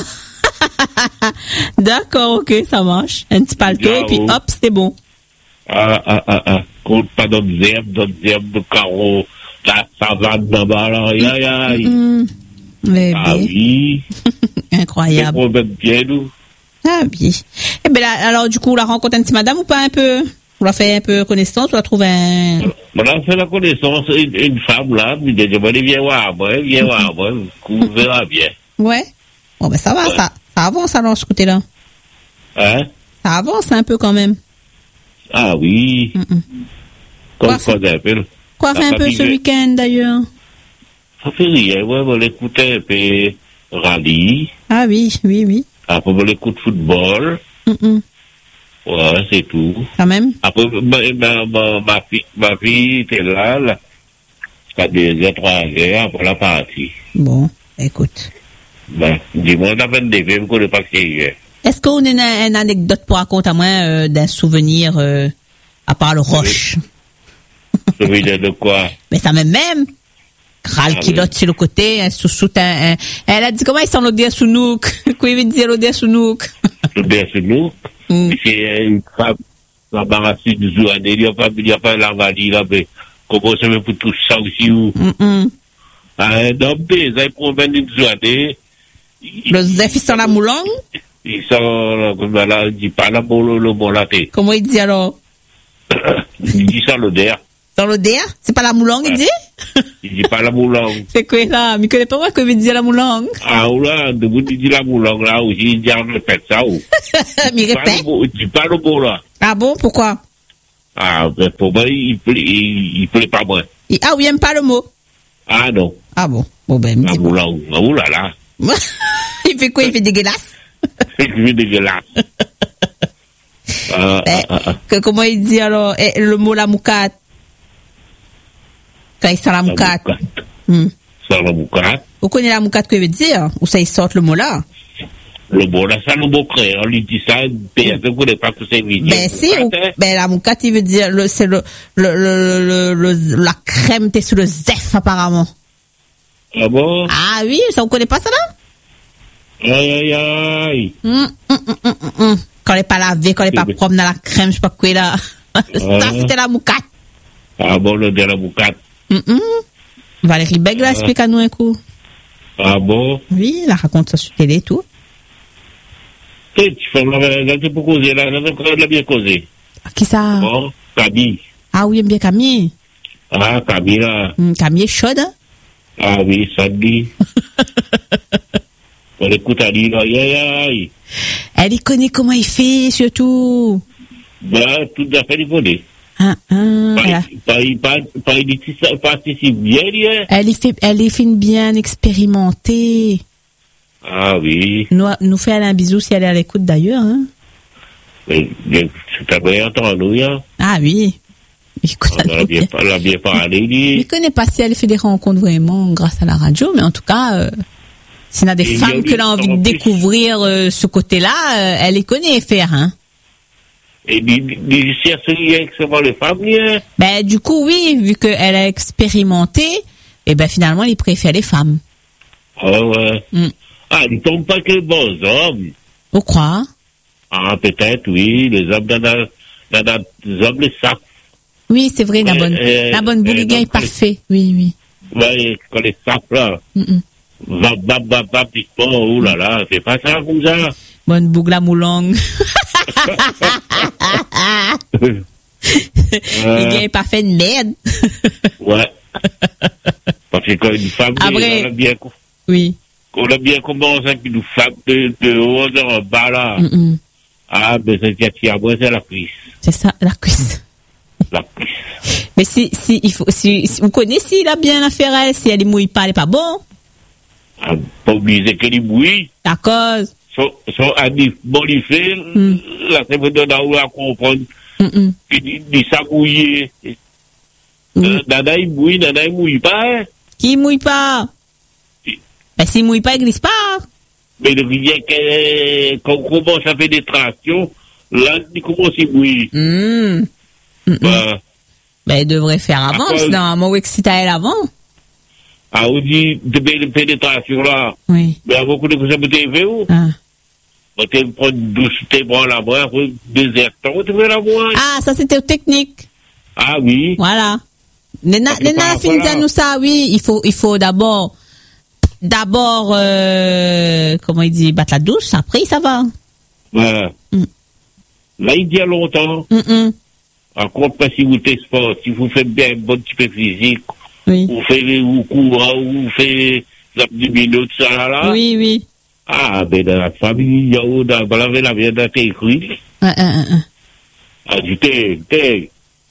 D'accord, ok, ça marche. Un petit paletot et puis hop, c'était bon. Ah, ah, ah, ah. Compte pas d'autres herbes, d'autres herbes de carreau, la savane là-bas, là, aïe, aïe, aïe. Hum. Mais Ah bien, oui. C'est incroyable. pour mettre bien, nous. Ah oui. Eh ben là, alors du coup, vous la rencontre un petit madame ou pas un peu? Vous la fait un peu connaissance ou la trouve un... On a fait la connaissance d'une une femme, là, puis elle dit, bon, viens voir, moi, viens voir, moi, vous verrez bien. Ouais. Bon ben ça va, Ouais. ça, ça avance alors ce côté-là. Hein? Ça avance un peu quand même. Ah oui. Hum, hum. Comme Quoi, ça, ça appelle. Quoi La faire un peu famille ce de- week-end d'ailleurs? Ça fait rien, ouais, on l'écoutait un peu rallye, Ah oui, oui, oui. après on l'écoute football, Hum, hum. ouais, c'est tout. Quand même. Après, ma, ma, ma, ma fille, ma fille était là, là, jusqu'à deux heures, trois heures, après la partie. Bon, écoute. Ben, dis-moi, on a fait des films qu'on n'est pas crié. Est-ce qu'on a une, une anecdote pour raconter à moi euh, d'un souvenir euh, à part le roche? Souvenir de quoi? Mais ça même même. Kral Ah qui oui. l'autre sur le côté, un sous-sous, un, un- elle a dit comment ils sont l'odeur sous nous? Quoi il veut dire l'odeur sous nous? Souvenir sur nous. Mm. C'est une femme, la barassine du Zouane, il n'y a pas, il n'y a pas la vanille, là, mais comment ça veut pour tout ça aussi, ou? Mm, mm. Un homme, ils promènent une Zouane, Le Zeph, il sent la moulongue? Il sort, ben là, il dit pas la boule, le bon laté. Comment il dit alors? Il dit ça l'odeur. Dans l'odeur? C'est pas la moulangue, il dit? Il dit pas la moulangue. C'est quoi ça? Mais connais pas moi que veut dire la moulangue? Ah, ou là, de vous dit la moulangue, là, aussi, il dit, on répète ça, ou? Mais répète? Tu parles au beau, là. Ah bon, pourquoi? Ah, ben, pour moi, il plaît, il, il plaît pas moi. Il- Ah, oui, il aime pas le mot. Ah, non. Ah bon? Bon, ben, me La dis pas. moulangue. Ah, ou là, là. Il fait quoi? Il fait dégueulasse? C'est que je dégueulasse. Ah, Ben, ah, ah, que- comment il dit alors eh, le mot la moucate? Quand il sent la moucate. moucate. Hmm. Ça, la moucate. Vous connaissez la moucate que veut dire? Ou ça, il sort le mot là? Le bon, là, ça, le beau crée. On lui dit ça, personne ne connaît pas que c'est vidéo. Ben si, ou- ben la moucate, il veut dire, le, c'est le, le, le, le, le- la crème, t'es sous le zef apparemment. Ah bon? Ah oui, ça vous connaît pas ça là? Aïe, aïe, aïe. Hum, hum, hum, hum, hum, hum. Quand elle est pas lavée, quand elle est pas Oui. propre dans la crème, je sais pas quoi là. Ça, c'était la moucate. Ah bon, le de la moucate. Hum, hum. Valérie Bègue, là, explique à nous un coup. Ah bon? Oui, elle raconte ça sur télé et tout. Tu fais la tu peux causer, là, là, elle a bien causé. Ah, qui ça? Bon, Camille. Ah oui, aime bien Camille. Ah, Camille, là. Hum, Camille est chaude, hein? Ah oui, ça dit. On écoute à lui, là, aïe, aïe, aïe. Elle y connaît comment il fait, surtout. Ben, tout à fait, il faut dire. Hein, hein, elle, a- Pas, pas, pas, pas, pas si bien, hein. elle y fait, elle y fait une bien expérimentée. Ah oui. Nous, nous fait aller un bisou si elle est à l'écoute d'ailleurs, hein? Mais, mais, c'est à bien entendu, hein. Ah oui. Écoute, On a bien, on a bien parlé, je ne lui. connais pas si elle fait des rencontres vraiment grâce à la radio, mais en tout cas, euh, s'il y a des Et il y a femmes eu qu'elle a envie de en plus- découvrir euh, ce côté-là, euh, elle les connaît faire, hein? Et il cherche exactement les femmes, hein. Ben, du coup, oui, vu qu'elle a expérimenté, et ben finalement, elle préfère les femmes. Ah ouais. Mm. Ah, il tombe pas que les bons hommes. Vous croyez? Ah, peut-être, oui. Les hommes, dans la, dans la, les hommes les savent. Oui, c'est vrai, la Euh, bonne, euh, la bonne euh, bouliguin est donc, parfait. Oui, oui. Ouais, quand les savent, là. Mm, mm. Va, va, va, va, petit peu, oh là là, c'est pas ça comme ça. Bonne bougla moulangue. Euh, Il est parfait de merde. ouais. Parce que quand une femme, Après- on a bien, Oui. on a bien commencé avec une femme de, de haut en bas, là. Mm, mm. Ah, mais c'est qui à moi, c'est la cuisse. C'est ça, la cuisse. La cuisse. Mais si, si, il faut, si, si vous connaissez s'il a bien affaire à elle, si elle est mouille pas, elle est pas bon. Ah, pas oublier qu'elle est bouillie. La cause. Son, son ami bolifé, Mm. là, c'est pour donner à comprendre. Mm, mm. Il dit ça mouillé. Oui. Nana, il mouille, nana, il mouille pas, hein. Qui mouille pas? Si. Ben, s'il mouille pas, il glisse pas. Mais le vient qu'on commence à faire des tractions, là, il commence à mouiller. Mm. Mm, mm. Bah, Ben, il devrait faire avant, cause- sinon, un mot excite à elle avant. ah, on dit, de belles pénétrations là, Oui. mais avant que ça me t'ait fait où? Ah. On te prend une douche, tu prends la boire, deux heures, tu veux la boire? Ah, ça c'était technique. Ah oui. Voilà. Nena, Parce que Nena par a fini rapport à- nous ça, oui. Il faut, il faut d'abord, d'abord, euh, comment il dit, battre la douche, après ça va. Voilà. Mm. Là, il dit à longtemps, Mm, mm. en compte pas si vous faites sport, si vous faites bien un bon petit peu physique, Oui. vous faites, vous courez, vous faites l'abdominaux, tout ça là, là. Oui, oui. Ah, ben, dans la famille, il y a où, dans la la viande à écrit. Un, un, un, un. Ah, du thé, thé.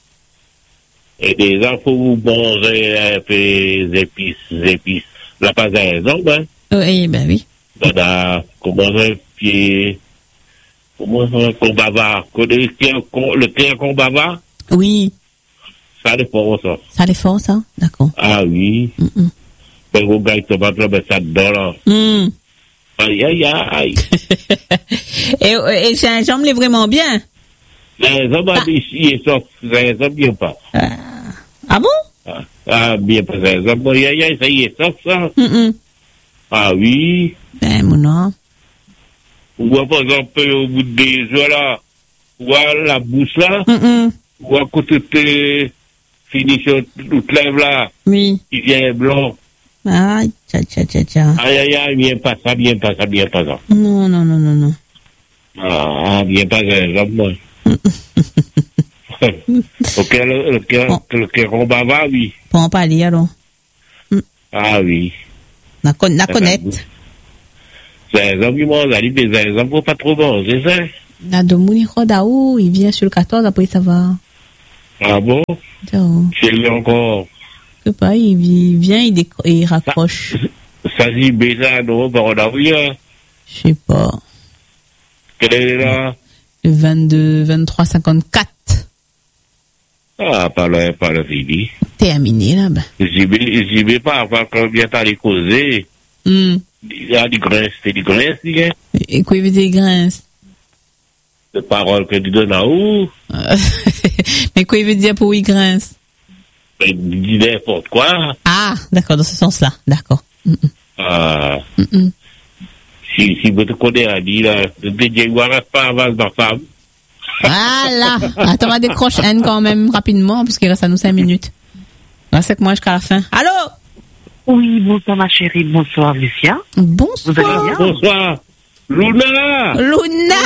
Et déjà, faut vous manger un peu des épices, des épices. Là, pas un exemple, hein. Oui, ben oui. Dans la, comment un pied, comment un combat va, le thé à combat va, Oui. ça dépend, ça. Ça défend, ça? D'accord. Ah oui. Mm, mm. Ben, vous gagnez tomate, là, ben, ça dedans, là. Mm. Aïe, aïe, aïe. et, et gingembre l'est vraiment bien. Les hommes, Ah. ici, ils sont, les hommes, bien pas. Ah bon? Ah, ah, bien pas, les hommes, aïe, aïe, aïe, ça y est, ça, ça. Mm, mm. Ah oui. Ben, mon nom. Ou par exemple, au bout des jours, là, ou à la bouche, là, Mm, mm. ou à côté de fini sur toute lèvre, là, Oui. qui vient blanc. Aïe, tcha, tcha, tcha, tcha. Aïe, aïe, aïe, bien pas ça, bien pas ça, bien pas ça. Non, non, non, non, non. Ah, bien pas comme moi. Ok, le que on bava, oui. Pour en parler, alors. Ah oui. La connaître. C'est un homme qui m'a dit, mais c'est un homme pas trop bon, c'est ça? La Domouni Rodaou, il vient sur le quatorze, après ça va. Ah bon? C'est lui encore. Je sais pas, il vient, il, décro- il raccroche. Ça dit, mais ça, non, bah, on a vu, hein? Je sais pas. Quel est là? Le vingt-deux, vingt-trois, cinquante-quatre. Ah, pas le, pas le fini. Terminé, là, ben. J'y vais, j'y vais pas avant qu'on vienne à les causer. Mm. Il y a du grince, c'est du grince, il y a. Et quoi, il veut dire grince? De paroles que tu donnes à où? Mais quoi, il veut dire pour il grince? Il dit n'importe quoi. Ah, d'accord, dans ce sens-là, d'accord. Mm-mm. Ah. Mm-mm. Si, si vous te connaissez, à dire, là, je te dis, on reste pas avant ma femme. Voilà. Attends, on va décrocher Anne quand même rapidement, puisqu'il reste à nous cinq minutes. Reste avec moi jusqu'à la fin. Allô? Oui, bonsoir ma chérie, bonsoir Lucia. Bonsoir. Vous allez bien? Bonsoir. Luna! Luna!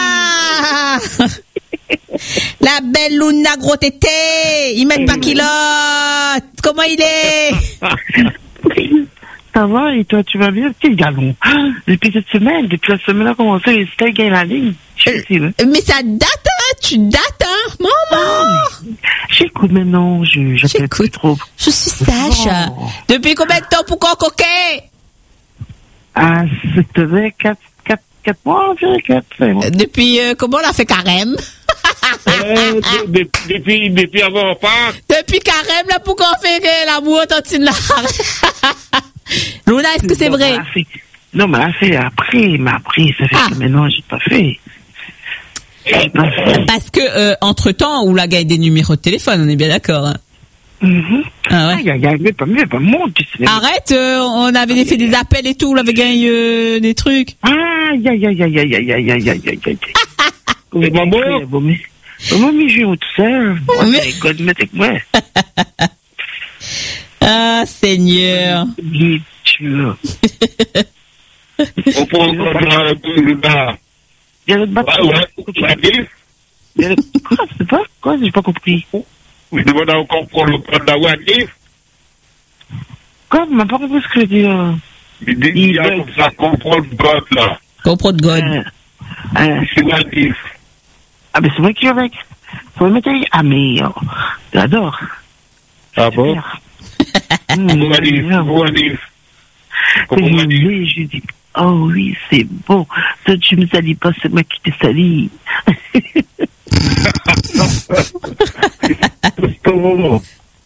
La belle Luna gros tété! Il met pas kilote! Comment il est? Ça va, et toi, tu vas bien? Petit galon. Depuis cette semaine, depuis la semaine a commencé, les steaks gagnent la ligne. Euh, mais ça date, hein? Tu dates, hein? Maman! J'écoute maintenant, je, j'appelle plus trop. Je suis sage. Oh. Depuis combien de temps pour qu'on coquet? Ah, c'était quatre, quatre, quatre mois, je dirais quatre, c'est bon. Depuis, euh, comment on a fait carême? euh, de, depuis, depuis avant pas. Depuis carême, là, pour qu'on fait l'amour tantine là. Luna, est-ce que c'est non, vrai? Fait, non, mais là, c'est après, mais après, ça fait ah. que maintenant, j'ai pas fait. J'ai pas fait. Parce que, euh, entre temps, où la gars a des numéros de téléphone, on est bien d'accord, hein? Mm-hmm. Ah ouais. Il y a, y a, pas mieux, pas mon, tu sais. Arrête, euh, on avait fait des appels et tout, on avait gagné euh, des trucs. Ah, aïe, aïe, aïe, aïe, aïe, aïe, aïe, aïe, aïe, aïe. C'est pas bon? Comment m'y joue tout ça? Moi, c'est God, mais c'est que moi. Ah, Seigneur. Bien sûr. On prend encore le bas. Il y a le bas. Ah ouais, ouais. Il y a le... Quoi, c'est pas? Quoi, j'ai pas compris. Je demande encore pour le code de la Wadif. Quoi, m'a pas compris ce que je dis. Euh... Il y a comme ça, comprend le code là. Comprend le code. Euh, euh... C'est Wadif. Ah, mais c'est moi qui avec. Faut le mettre avec. Ah, mais, oh, j'adore. Ah bon? Comment Wadif? Comment Wadif? Comment Wadif? Je dis, oh oui, c'est bon. Toi, tu me salis pas, c'est moi qui t'ai sali. C'est au moment.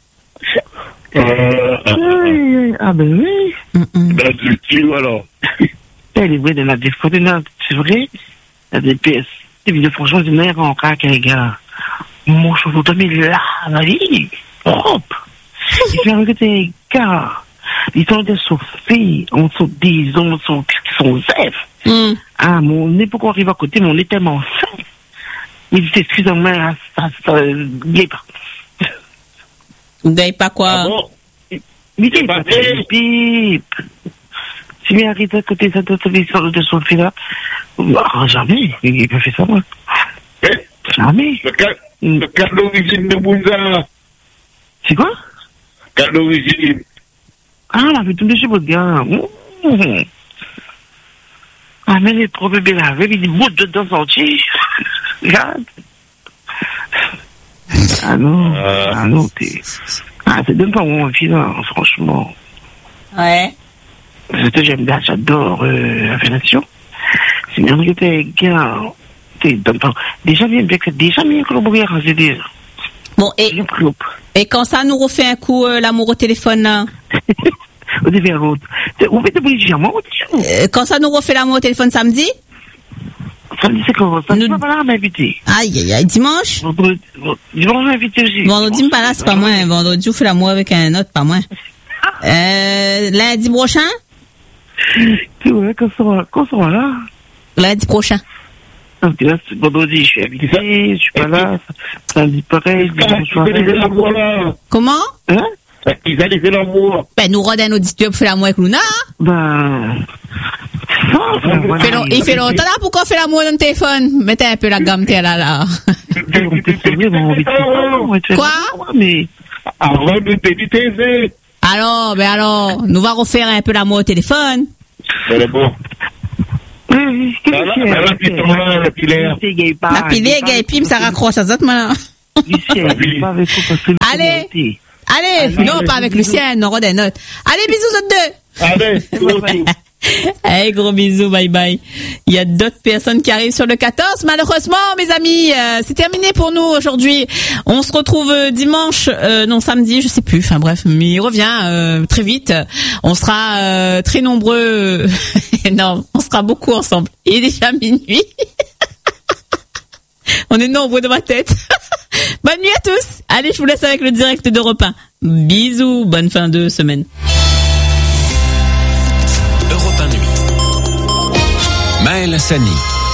Euh, ah ben oui. Ben du tue alors. Elle est vraie de la défaut, c'est vrai. La D P S. C'est vidéos franchement, c'est meilleur en crack, les gars. Mon chauffeur, t'as mis là, la vie. Hop. Il fait arrêter les gars. Ils sont des Sophie, on sont des hommes, sont, sont zèf. Mm. Ah, mon nez, pourquoi on arrive à côté, mon nez tellement fin. Il dit, excusez-moi, ça, ça, ça, gagne pas. Gagne pas quoi? Ah bon? Mais gagne pas, pipe. Si bien arrête à côté de cette télévision de Sophie là, bah, jamais, il peut faire ça, moi. Eh? Jamais. Le cas, le cas d'origine de Bounza. C'est quoi? Cas d'origine. Ah, la vie de chez votre gars. Mmh. Ah, mais les problèmes, il avait, il dit, bout de dans entier. Regarde. Ah non, euh... ah non, t'es... Ah, c'est même pas mon envie, là, franchement. Ouais. Parce que j'aime bien, j'adore euh, la fédération. C'est bien que t'es gars, t'es dans le temps. Déjà bien, bien que déjà bien collaboré, c'est dire. Bon, et, et quand ça nous refait un coup, euh, l'amour au téléphone, là? Au début, l'autre. Où fait-tu pour les diamants? Quand ça nous refait l'amour au téléphone samedi? Samedi, c'est comment? Samedi, nous... pas là, m'inviter. Aïe, aïe, aïe, dimanche? Vendredi, dimanche, m'inviter aussi. Vendredi, pas là, c'est pas moi. Vendredi, on fait l'amour avec un autre, pas moi. Euh, lundi prochain? Tu vois, quand ça va, quand ça va là? Lundi prochain. Donc là, vendredi, je suis invité, je suis pas là. Samedi, pareil, dimanche, pareil. Comment? Hein? Ils allaient faire l'amour. Ben, nous rodons un auditeur pour faire l'amour avec Luna. Ben, Fait long- il fait longtemps là, pourquoi on fait l'amour dans le téléphone? Mettez un peu la gamme, t'es là, là. Quoi? Mais... Avant de te Alors, ben alors, nous va refaire un peu l'amour au téléphone. C'est bon. La pile, la pile. La pilée, gay, pim, ça raccroche à ça, maintenant. Allez, allez, non, pas avec Lucienne, on aura des notes. Allez, bisous, autres deux. Allez, Hey, gros bisous, bye bye. Il y a d'autres personnes qui arrivent sur le quatorze. Malheureusement, mes amis, euh, c'est terminé pour nous aujourd'hui. On se retrouve euh, dimanche, euh, non samedi, je sais plus. Enfin bref, mais il revient euh, très vite. On sera euh, très nombreux. Non, on sera beaucoup ensemble. Il est déjà minuit. On est nombreux dans ma tête. Bonne nuit à tous. Allez, je vous laisse avec le direct d'Europe un. Bisous, bonne fin de semaine. Europe un Nuit. Maël Hassani.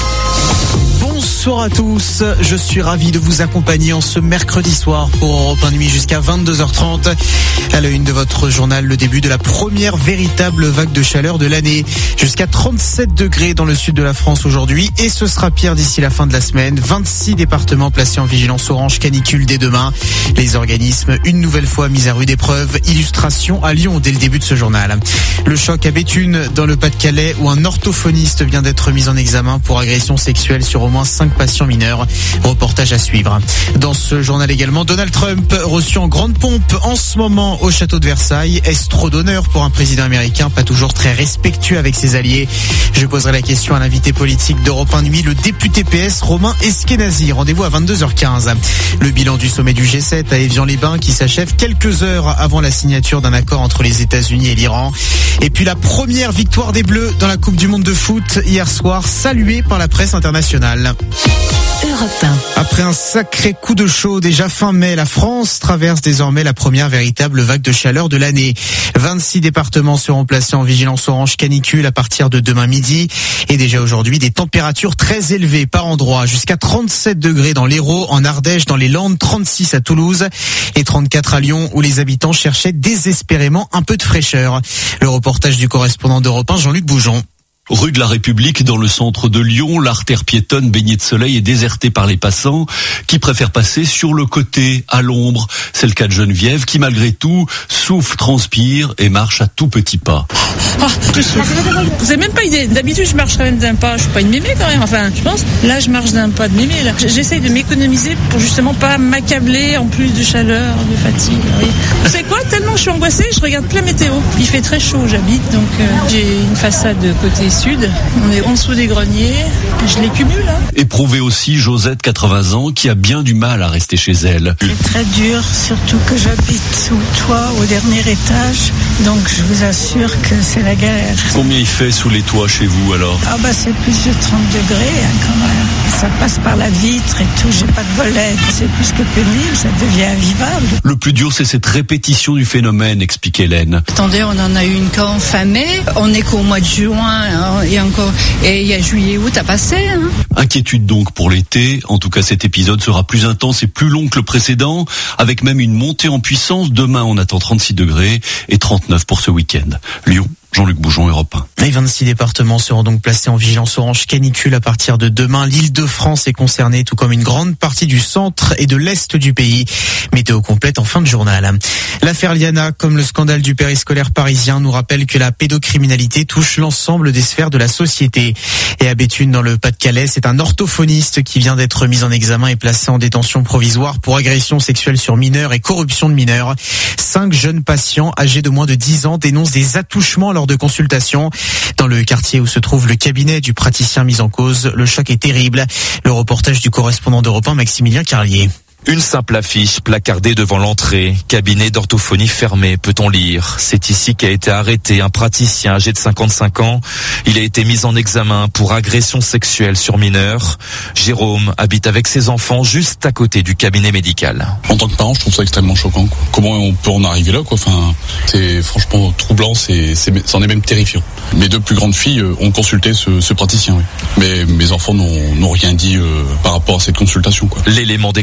Bonsoir à tous, je suis ravi de vous accompagner en ce mercredi soir pour Europe un Nuit jusqu'à vingt-deux heures trente. À la une de votre journal, le début de la première véritable vague de chaleur de l'année. Jusqu'à trente-sept degrés dans le sud de la France aujourd'hui et ce sera pire d'ici la fin de la semaine. vingt-six départements placés en vigilance orange canicule dès demain. Les organismes une nouvelle fois mis à rude épreuve. Illustration à Lyon dès le début de ce journal. Le choc à Béthune dans le Pas-de-Calais où un orthophoniste vient d'être mis en examen pour agression sexuelle sur au moins cinq patients mineurs. Reportage à suivre. Dans ce journal également, Donald Trump reçu en grande pompe en ce moment au château de Versailles. Est-ce trop d'honneur pour un président américain pas toujours très respectueux avec ses alliés? Je poserai la question à l'invité politique d'Europe un Nuit, le député P S Romain Eskenazi. Rendez-vous à vingt-deux heures quinze. Le bilan du sommet du G sept à Évian-les-Bains qui s'achève quelques heures avant la signature d'un accord entre les États-Unis et l'Iran. Et puis la première victoire des Bleus dans la Coupe du Monde de foot hier soir, saluée par la presse internationale. Europe un. Après un sacré coup de chaud déjà fin mai, la France traverse désormais la première véritable vague de chaleur de l'année. vingt-six départements seront placés en vigilance orange canicule à partir de demain midi. Et déjà aujourd'hui, des températures très élevées par endroits, jusqu'à trente-sept degrés dans l'Hérault, en Ardèche, dans les Landes, trente-six à Toulouse et trente-quatre à Lyon où les habitants cherchaient désespérément un peu de fraîcheur. Le reportage du correspondant d'Europe un, Jean-Luc Boujon. Rue de la République, dans le centre de Lyon, l'artère piétonne baignée de soleil est désertée par les passants qui préfèrent passer sur le côté, à l'ombre. C'est le cas de Geneviève qui, malgré tout, souffle, transpire et marche à tout petits pas. Oh, je souffre. Vous avez même pas idée. D'habitude, je marche quand même d'un pas. Je suis pas une mémé quand même. Enfin, je pense. Là, je marche d'un pas de mémé. Là, j'essaye de m'économiser pour justement pas m'accabler en plus de chaleur, de fatigue. Oui. Vous savez quoi? Tellement je suis angoissée, je regarde plus la météo. Il fait très chaud, j'habite, donc euh, j'ai une façade de côté sud. On est en dessous des greniers. Je les cumule. Hein. Éprouvée aussi Josette, quatre-vingts ans, qui a bien du mal à rester chez elle. C'est très dur, surtout que j'habite sous le toit au dernier étage. Donc je vous assure que c'est la galère. Combien il fait sous les toits chez vous alors? Ah bah c'est plus de trente degrés hein, quand même. Ça passe par la vitre et tout, j'ai pas de volet. C'est plus que pénible, ça devient invivable. Le plus dur c'est cette répétition du phénomène, explique Hélène. Attendez, on en a eu une qu'en fin mai. On est qu'au mois de juin hein, et encore et il y a juillet août à passer. Hein. Inquiétude donc pour l'été. En tout cas cet épisode sera plus intense et plus long que le précédent, avec même une montée en puissance. Demain on attend trente-six degrés et trente-neuf pour ce week-end. Lyon, Jean-Luc Boujon, Europe un. Les vingt-six départements seront donc placés en vigilance orange canicule à partir de demain. L'Île-de-France est concernée, tout comme une grande partie du centre et de l'est du pays. Météo complète en fin de journal. L'affaire Liana, comme le scandale du périscolaire parisien, nous rappelle que la pédocriminalité touche l'ensemble des sphères de la société. Et à Béthune, dans le Pas-de-Calais, c'est un orthophoniste qui vient d'être mis en examen et placé en détention provisoire pour agression sexuelle sur mineurs et corruption de mineurs. Cinq jeunes patients âgés de moins de dix ans dénoncent des attouchements lors de consultations. Dans le quartier où se trouve le cabinet du praticien mis en cause, le choc est terrible. Le reportage du correspondant d'Europe un, Maximilien Carlier. Une simple affiche placardée devant l'entrée. Cabinet d'orthophonie fermé, peut-on lire. C'est ici qu'a été arrêté un praticien âgé de cinquante-cinq ans. Il a été mis en examen pour agression sexuelle sur mineur. Jérôme habite avec ses enfants juste à côté du cabinet médical. En tant que parent, je trouve ça extrêmement choquant, quoi. Comment on peut en arriver là, quoi. Enfin, c'est franchement troublant, c'est, c'est, c'en est même terrifiant. Mes deux plus grandes filles ont consulté ce, ce praticien, oui. Mais mes enfants n'ont, n'ont rien dit euh, par rapport à cette consultation, quoi. L'élément déclencheur,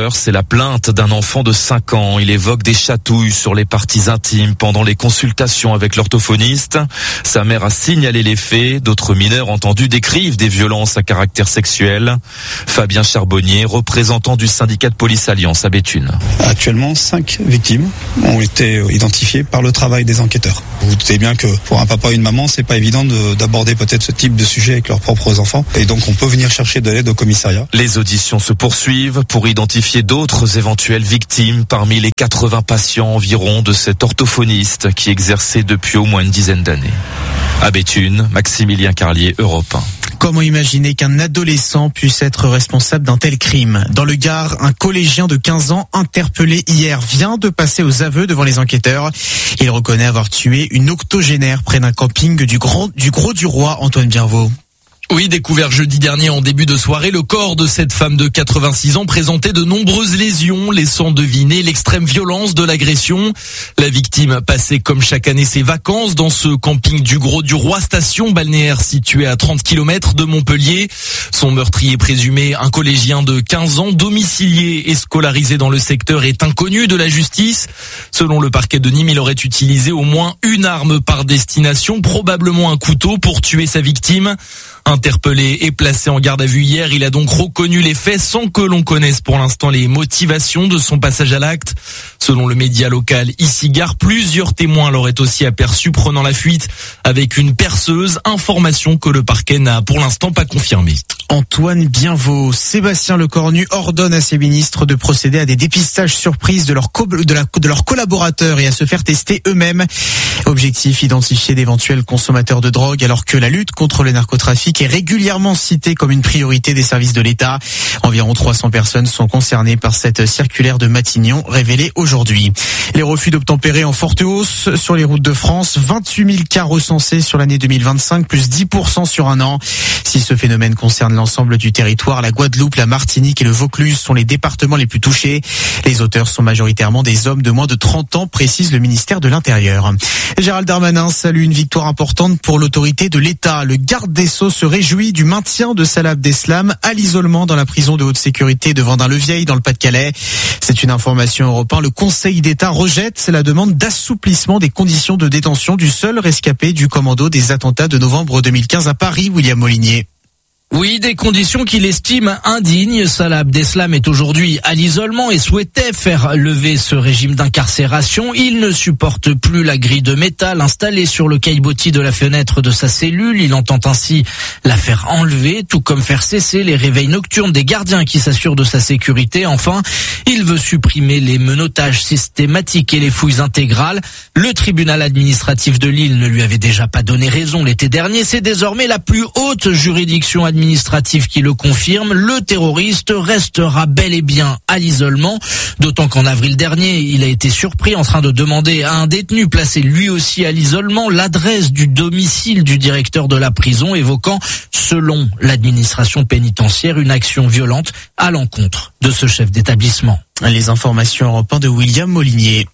l'heure, c'est la plainte d'un enfant de cinq ans. Il évoque des chatouilles sur les parties intimes pendant les consultations avec l'orthophoniste. Sa mère a signalé les faits. D'autres mineurs entendus décrivent des violences à caractère sexuel. Fabien Charbonnier, représentant du syndicat de police Alliance à Béthune. Actuellement, cinq victimes ont été identifiées par le travail des enquêteurs. Vous vous doutez bien que pour un papa et une maman, c'est pas évident de, d'aborder peut-être ce type de sujet avec leurs propres enfants. Et donc, on peut venir chercher de l'aide au commissariat. Les auditions se poursuivent pour identifier d'autres éventuelles victimes parmi les quatre-vingts patients environ de cet orthophoniste qui exerçait depuis au moins une dizaine d'années. À Béthune, Maximilien Carlier, Europe un. Comment imaginer qu'un adolescent puisse être responsable d'un tel crime? Dans le Gard, un collégien de quinze ans interpellé hier vient de passer aux aveux devant les enquêteurs. Il reconnaît avoir tué une octogénaire près d'un camping du, Grand, du Gros du Roi, Antoine Bienvaux. Oui, découvert jeudi dernier en début de soirée, le corps de cette femme de quatre-vingt-six ans présentait de nombreuses lésions, laissant deviner l'extrême violence de l'agression. La victime passait comme chaque année ses vacances dans ce camping du Gros du Roi, station balnéaire située à trente kilomètres de Montpellier. Son meurtrier présumé, un collégien de quinze ans, domicilié et scolarisé dans le secteur, est inconnu de la justice. Selon le parquet de Nîmes, il aurait utilisé au moins une arme par destination, probablement un couteau, pour tuer sa victime. Interpellé et placé en garde à vue hier, il a donc reconnu les faits sans que l'on connaisse pour l'instant les motivations de son passage à l'acte. Selon le média local Ici Gare, plusieurs témoins l'auraient aussi aperçu prenant la fuite avec une perceuse, information que le parquet n'a pour l'instant pas confirmée. Antoine Bienvaux, Sébastien Lecornu ordonne à ses ministres de procéder à des dépistages surprises de leurs co- de, la, de leurs collaborateurs et à se faire tester eux-mêmes. Objectif, identifier d'éventuels consommateurs de drogue alors que la lutte contre le narcotrafic est régulièrement citée comme une priorité des services de l'État. Environ trois cents personnes sont concernées par cette circulaire de Matignon révélée aujourd'hui. Les refus d'obtempérer en forte hausse sur les routes de France, vingt-huit mille cas recensés sur l'année deux mille vingt-cinq, plus dix pour cent sur un an. Si ce phénomène concerne l'ensemble du territoire, la Guadeloupe, la Martinique et le Vaucluse sont les départements les plus touchés. Les auteurs sont majoritairement des hommes de moins de trente ans, précise le ministère de l'Intérieur. Gérald Darmanin salue une victoire importante pour l'autorité de l'État. Le garde des Sceaux se réjouit du maintien de Salah Abdeslam à l'isolement dans la prison de haute sécurité de Vendin-le-Vieil dans le Pas-de-Calais. C'est une information européenne. Le Conseil d'État rejette la demande d'assouplissement des conditions de détention du seul rescapé du commando des attentats de novembre deux mille quinze à Paris, William Molinier. Oui, des conditions qu'il estime indignes. Salah Abdeslam est aujourd'hui à l'isolement et souhaitait faire lever ce régime d'incarcération. Il ne supporte plus la grille de métal installée sur le caillebotis de la fenêtre de sa cellule. Il entend ainsi la faire enlever, tout comme faire cesser les réveils nocturnes des gardiens qui s'assurent de sa sécurité. Enfin, il veut supprimer les menottages systématiques et les fouilles intégrales. Le tribunal administratif de Lille ne lui avait déjà pas donné raison l'été dernier. C'est désormais la plus haute juridiction administrative administratif qui le confirme. Le terroriste restera bel et bien à l'isolement, d'autant qu'en avril dernier, il a été surpris en train de demander à un détenu placé lui aussi à l'isolement l'adresse du domicile du directeur de la prison, évoquant, selon l'administration pénitentiaire, une action violente à l'encontre de ce chef d'établissement. Les informations européennes de William Molinier.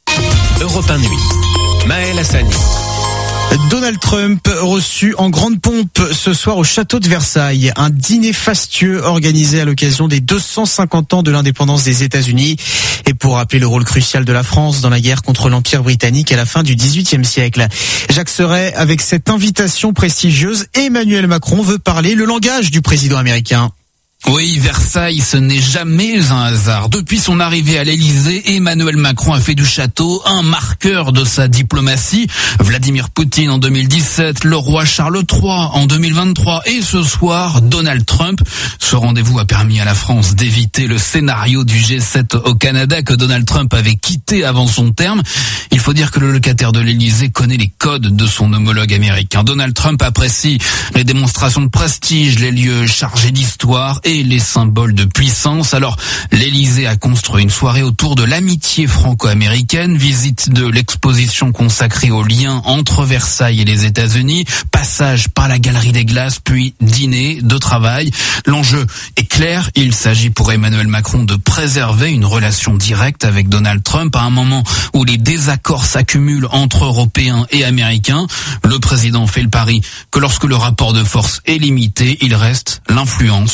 Europe un Nuit. Maël Hassani. Donald Trump reçu en grande pompe ce soir au château de Versailles. Un dîner fastueux organisé à l'occasion des deux cent cinquante ans de l'indépendance des États-Unis et pour rappeler le rôle crucial de la France dans la guerre contre l'Empire britannique à la fin du dix-huitième siècle. Jacques Serret, avec cette invitation prestigieuse, Emmanuel Macron veut parler le langage du président américain. Oui, Versailles, ce n'est jamais un hasard. Depuis son arrivée à l'Élysée, Emmanuel Macron a fait du château un marqueur de sa diplomatie. Vladimir Poutine en deux mille dix-sept, le roi Charles trois en deux mille vingt-trois et ce soir, Donald Trump. Ce rendez-vous a permis à la France d'éviter le scénario du G sept au Canada que Donald Trump avait quitté avant son terme. Il faut dire que le locataire de l'Élysée connaît les codes de son homologue américain. Donald Trump apprécie les démonstrations de prestige, les lieux chargés d'histoire et les symboles de puissance. Alors, l'Élysée a construit une soirée autour de l'amitié franco-américaine, visite de l'exposition consacrée aux liens entre Versailles et les États-Unis, passage par la Galerie des Glaces, puis dîner de travail. L'enjeu est clair, il s'agit pour Emmanuel Macron de préserver une relation directe avec Donald Trump à un moment où les désaccords s'accumulent entre Européens et Américains. Le président fait le pari que lorsque le rapport de force est limité, il reste l'influence, la relation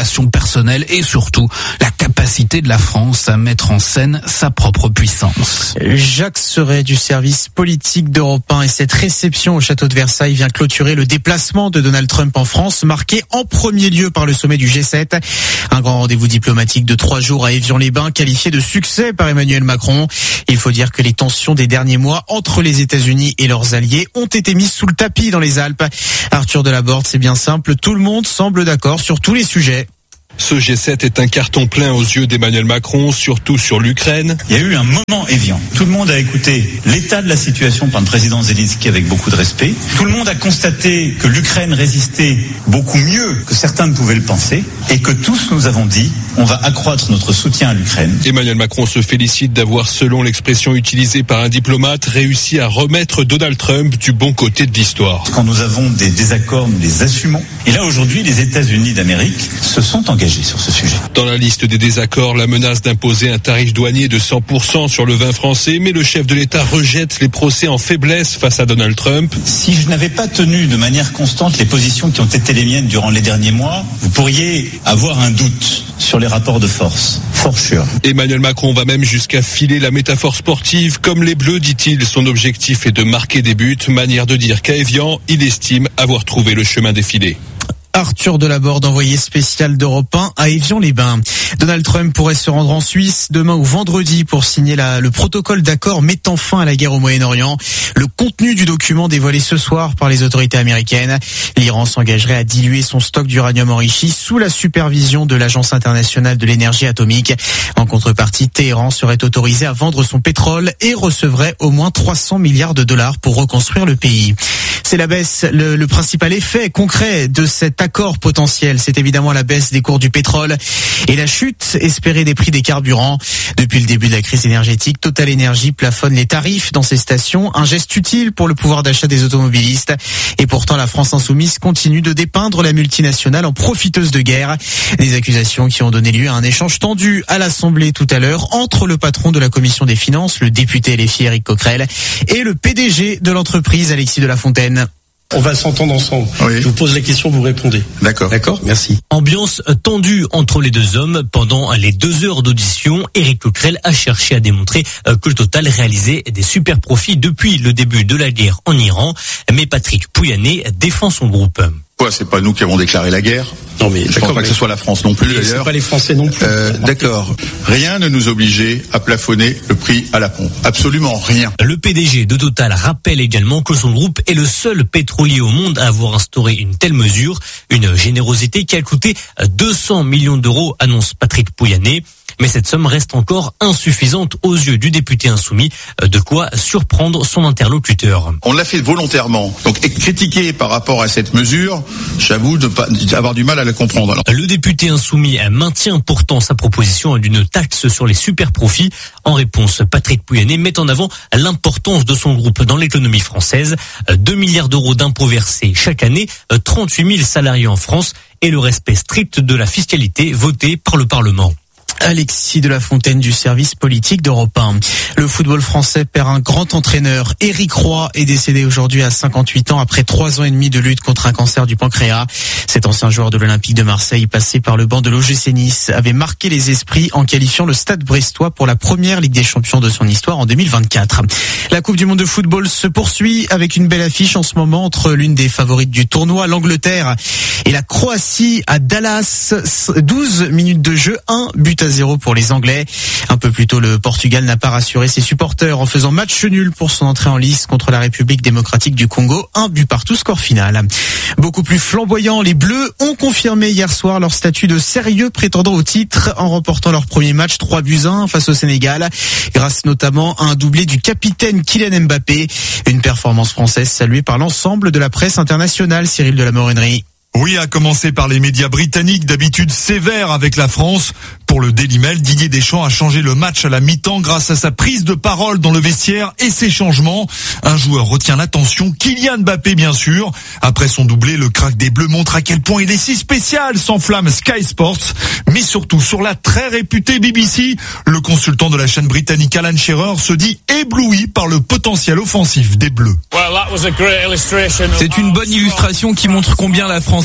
relations personnelles et surtout la capacité de la France à mettre en scène sa propre puissance. Jacques Serret du service politique d'Europe un et cette réception au château de Versailles vient clôturer le déplacement de Donald Trump en France, marqué en premier lieu par le sommet du G sept. Un grand rendez-vous diplomatique de trois jours à Évian-les-Bains, qualifié de succès par Emmanuel Macron. Il faut dire que les tensions des derniers mois entre les États-Unis et leurs alliés ont été mises sous le tapis dans les Alpes. Arthur Delaborde, c'est bien simple, tout le monde semble d'accord sur tous les sujets. Ce G sept est un carton plein aux yeux d'Emmanuel Macron, surtout sur l'Ukraine. Il y a eu un moment Évian. Tout le monde a écouté l'état de la situation par le président Zelensky avec beaucoup de respect. Tout le monde a constaté que l'Ukraine résistait beaucoup mieux que certains ne pouvaient le penser et que tous nous avons dit on va accroître notre soutien à l'Ukraine. Emmanuel Macron se félicite d'avoir, selon l'expression utilisée par un diplomate, réussi à remettre Donald Trump du bon côté de l'histoire. Quand nous avons des désaccords, nous les assumons. Et là aujourd'hui, les États-Unis d'Amérique se sont engagés sur ce sujet. Dans la liste des désaccords, la menace d'imposer un tarif douanier de cent pour cent sur le vin français, mais le chef de l'État rejette les procès en faiblesse face à Donald Trump. Si je n'avais pas tenu de manière constante les positions qui ont été les miennes durant les derniers mois, vous pourriez avoir un doute sur les rapports de force. For sure. Emmanuel Macron va même jusqu'à filer la métaphore sportive. Comme les Bleus, dit-il, son objectif est de marquer des buts, manière de dire qu'à Évian, il estime avoir trouvé le chemin des filets. Arthur Delaborde, envoyé spécial d'Europe un à Évian-les-Bains. Donald Trump pourrait se rendre en Suisse demain ou vendredi pour signer la, le protocole d'accord mettant fin à la guerre au Moyen-Orient. Le contenu du document dévoilé ce soir par les autorités américaines. L'Iran s'engagerait à diluer son stock d'uranium enrichi sous la supervision de l'Agence internationale de l'énergie atomique. En contrepartie, Téhéran serait autorisé à vendre son pétrole et recevrait au moins trois cents milliards de dollars pour reconstruire le pays. C'est la baisse, le, le principal effet concret de cet accord potentiel, c'est évidemment la baisse des cours du pétrole et la chute espérée des prix des carburants. Depuis le début de la crise énergétique, Total Energy plafonne les tarifs dans ses stations, un geste utile pour le pouvoir d'achat des automobilistes. Et pourtant, la France insoumise continue de dépeindre la multinationale en profiteuse de guerre. Des accusations qui ont donné lieu à un échange tendu à l'Assemblée tout à l'heure entre le patron de la Commission des Finances, le député L F I Éric Coquerel, et le P D G de l'entreprise, Alexis de la Fontaine. On va s'entendre ensemble. Oui. Je vous pose la question, vous répondez. D'accord. D'accord, merci. Ambiance tendue entre les deux hommes. Pendant les deux heures d'audition, Éric Coquerel a cherché à démontrer que le Total réalisait des super profits depuis le début de la guerre en Iran. Mais Patrick Pouyanné défend son groupe. Quoi, c'est pas nous qui avons déclaré la guerre. Non mais je pense pas que ce soit la France non plus d'ailleurs. C'est pas les Français non plus. Euh, d'accord. Rien ne nous obligeait à plafonner le prix à la pompe. Absolument rien. Le P D G de Total rappelle également que son groupe est le seul pétrolier au monde à avoir instauré une telle mesure, une générosité qui a coûté deux cents millions d'euros, annonce Patrick Pouyanné. Mais cette somme reste encore insuffisante aux yeux du député insoumis, de quoi surprendre son interlocuteur. On l'a fait volontairement. Donc, critiquer par rapport à cette mesure, j'avoue de pas avoir du mal à la comprendre. Alors. Le député insoumis maintient pourtant sa proposition d'une taxe sur les super profits. En réponse, Patrick Pouyanné met en avant l'importance de son groupe dans l'économie française. deux milliards d'euros d'impôts versés chaque année, trente-huit mille salariés en France et le respect strict de la fiscalité votée par le Parlement. Alexis de la Fontaine du service politique d'Europe un. Le football français perd un grand entraîneur. Éric Roy est décédé aujourd'hui à cinquante-huit ans après trois ans et demi de lutte contre un cancer du pancréas. Cet ancien joueur de l'Olympique de Marseille, passé par le banc de l'O G C Nice, avait marqué les esprits en qualifiant le Stade brestois pour la première Ligue des Champions de son histoire en deux mille vingt-quatre. La Coupe du Monde de football se poursuit avec une belle affiche en ce moment entre l'une des favorites du tournoi, l'Angleterre, et la Croatie à Dallas. douze minutes de jeu, un but à zéro pour les Anglais. Un peu plus tôt, le Portugal n'a pas rassuré ses supporters en faisant match nul pour son entrée en lice contre la République démocratique du Congo. Un but partout, score final. Beaucoup plus flamboyant, les Bleus ont confirmé hier soir leur statut de sérieux prétendant au titre en remportant leur premier match trois buts à un face au Sénégal, grâce notamment à un doublé du capitaine Kylian Mbappé. Une performance française saluée par l'ensemble de la presse internationale, Cyril de la Morennerie. Oui, à commencer par les médias britanniques, d'habitude sévères avec la France. Pour le Daily Mail, Didier Deschamps a changé le match à la mi-temps grâce à sa prise de parole dans le vestiaire et ses changements. Un joueur retient l'attention, Kylian Mbappé bien sûr. Après son doublé, le crack des Bleus montre à quel point il est si spécial, s'enflamme Sky Sports. Mais surtout sur la très réputée B B C, le consultant de la chaîne britannique Alan Shearer se dit ébloui par le potentiel offensif des Bleus. C'est une bonne illustration qui montre combien la France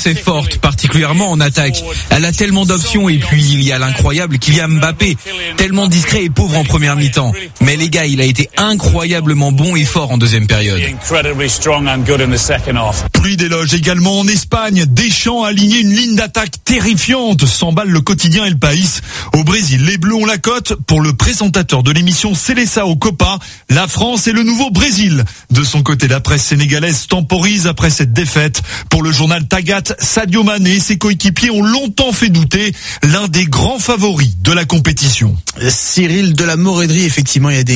France est forte, particulièrement en attaque. Elle a tellement d'options et puis il y a l'incroyable Kylian Mbappé, tellement discret et pauvre en première mi-temps. Mais les gars, il a été incroyablement bon et fort en deuxième période. Pluie d'éloges également en Espagne. Deschamps a aligné une ligne d'attaque terrifiante, s'emballe le quotidien El País. Au Brésil, les Bleus ont la cote. Pour le présentateur de l'émission Seleção Copa, la France est le nouveau Brésil. De son côté, la presse sénégalaise temporise après cette défaite. Pour le journal Tagat, Sadio Mané et ses coéquipiers ont longtemps fait douter, l'un des grands favoris de la compétition. Cyril de la Morédrie, effectivement, il y a des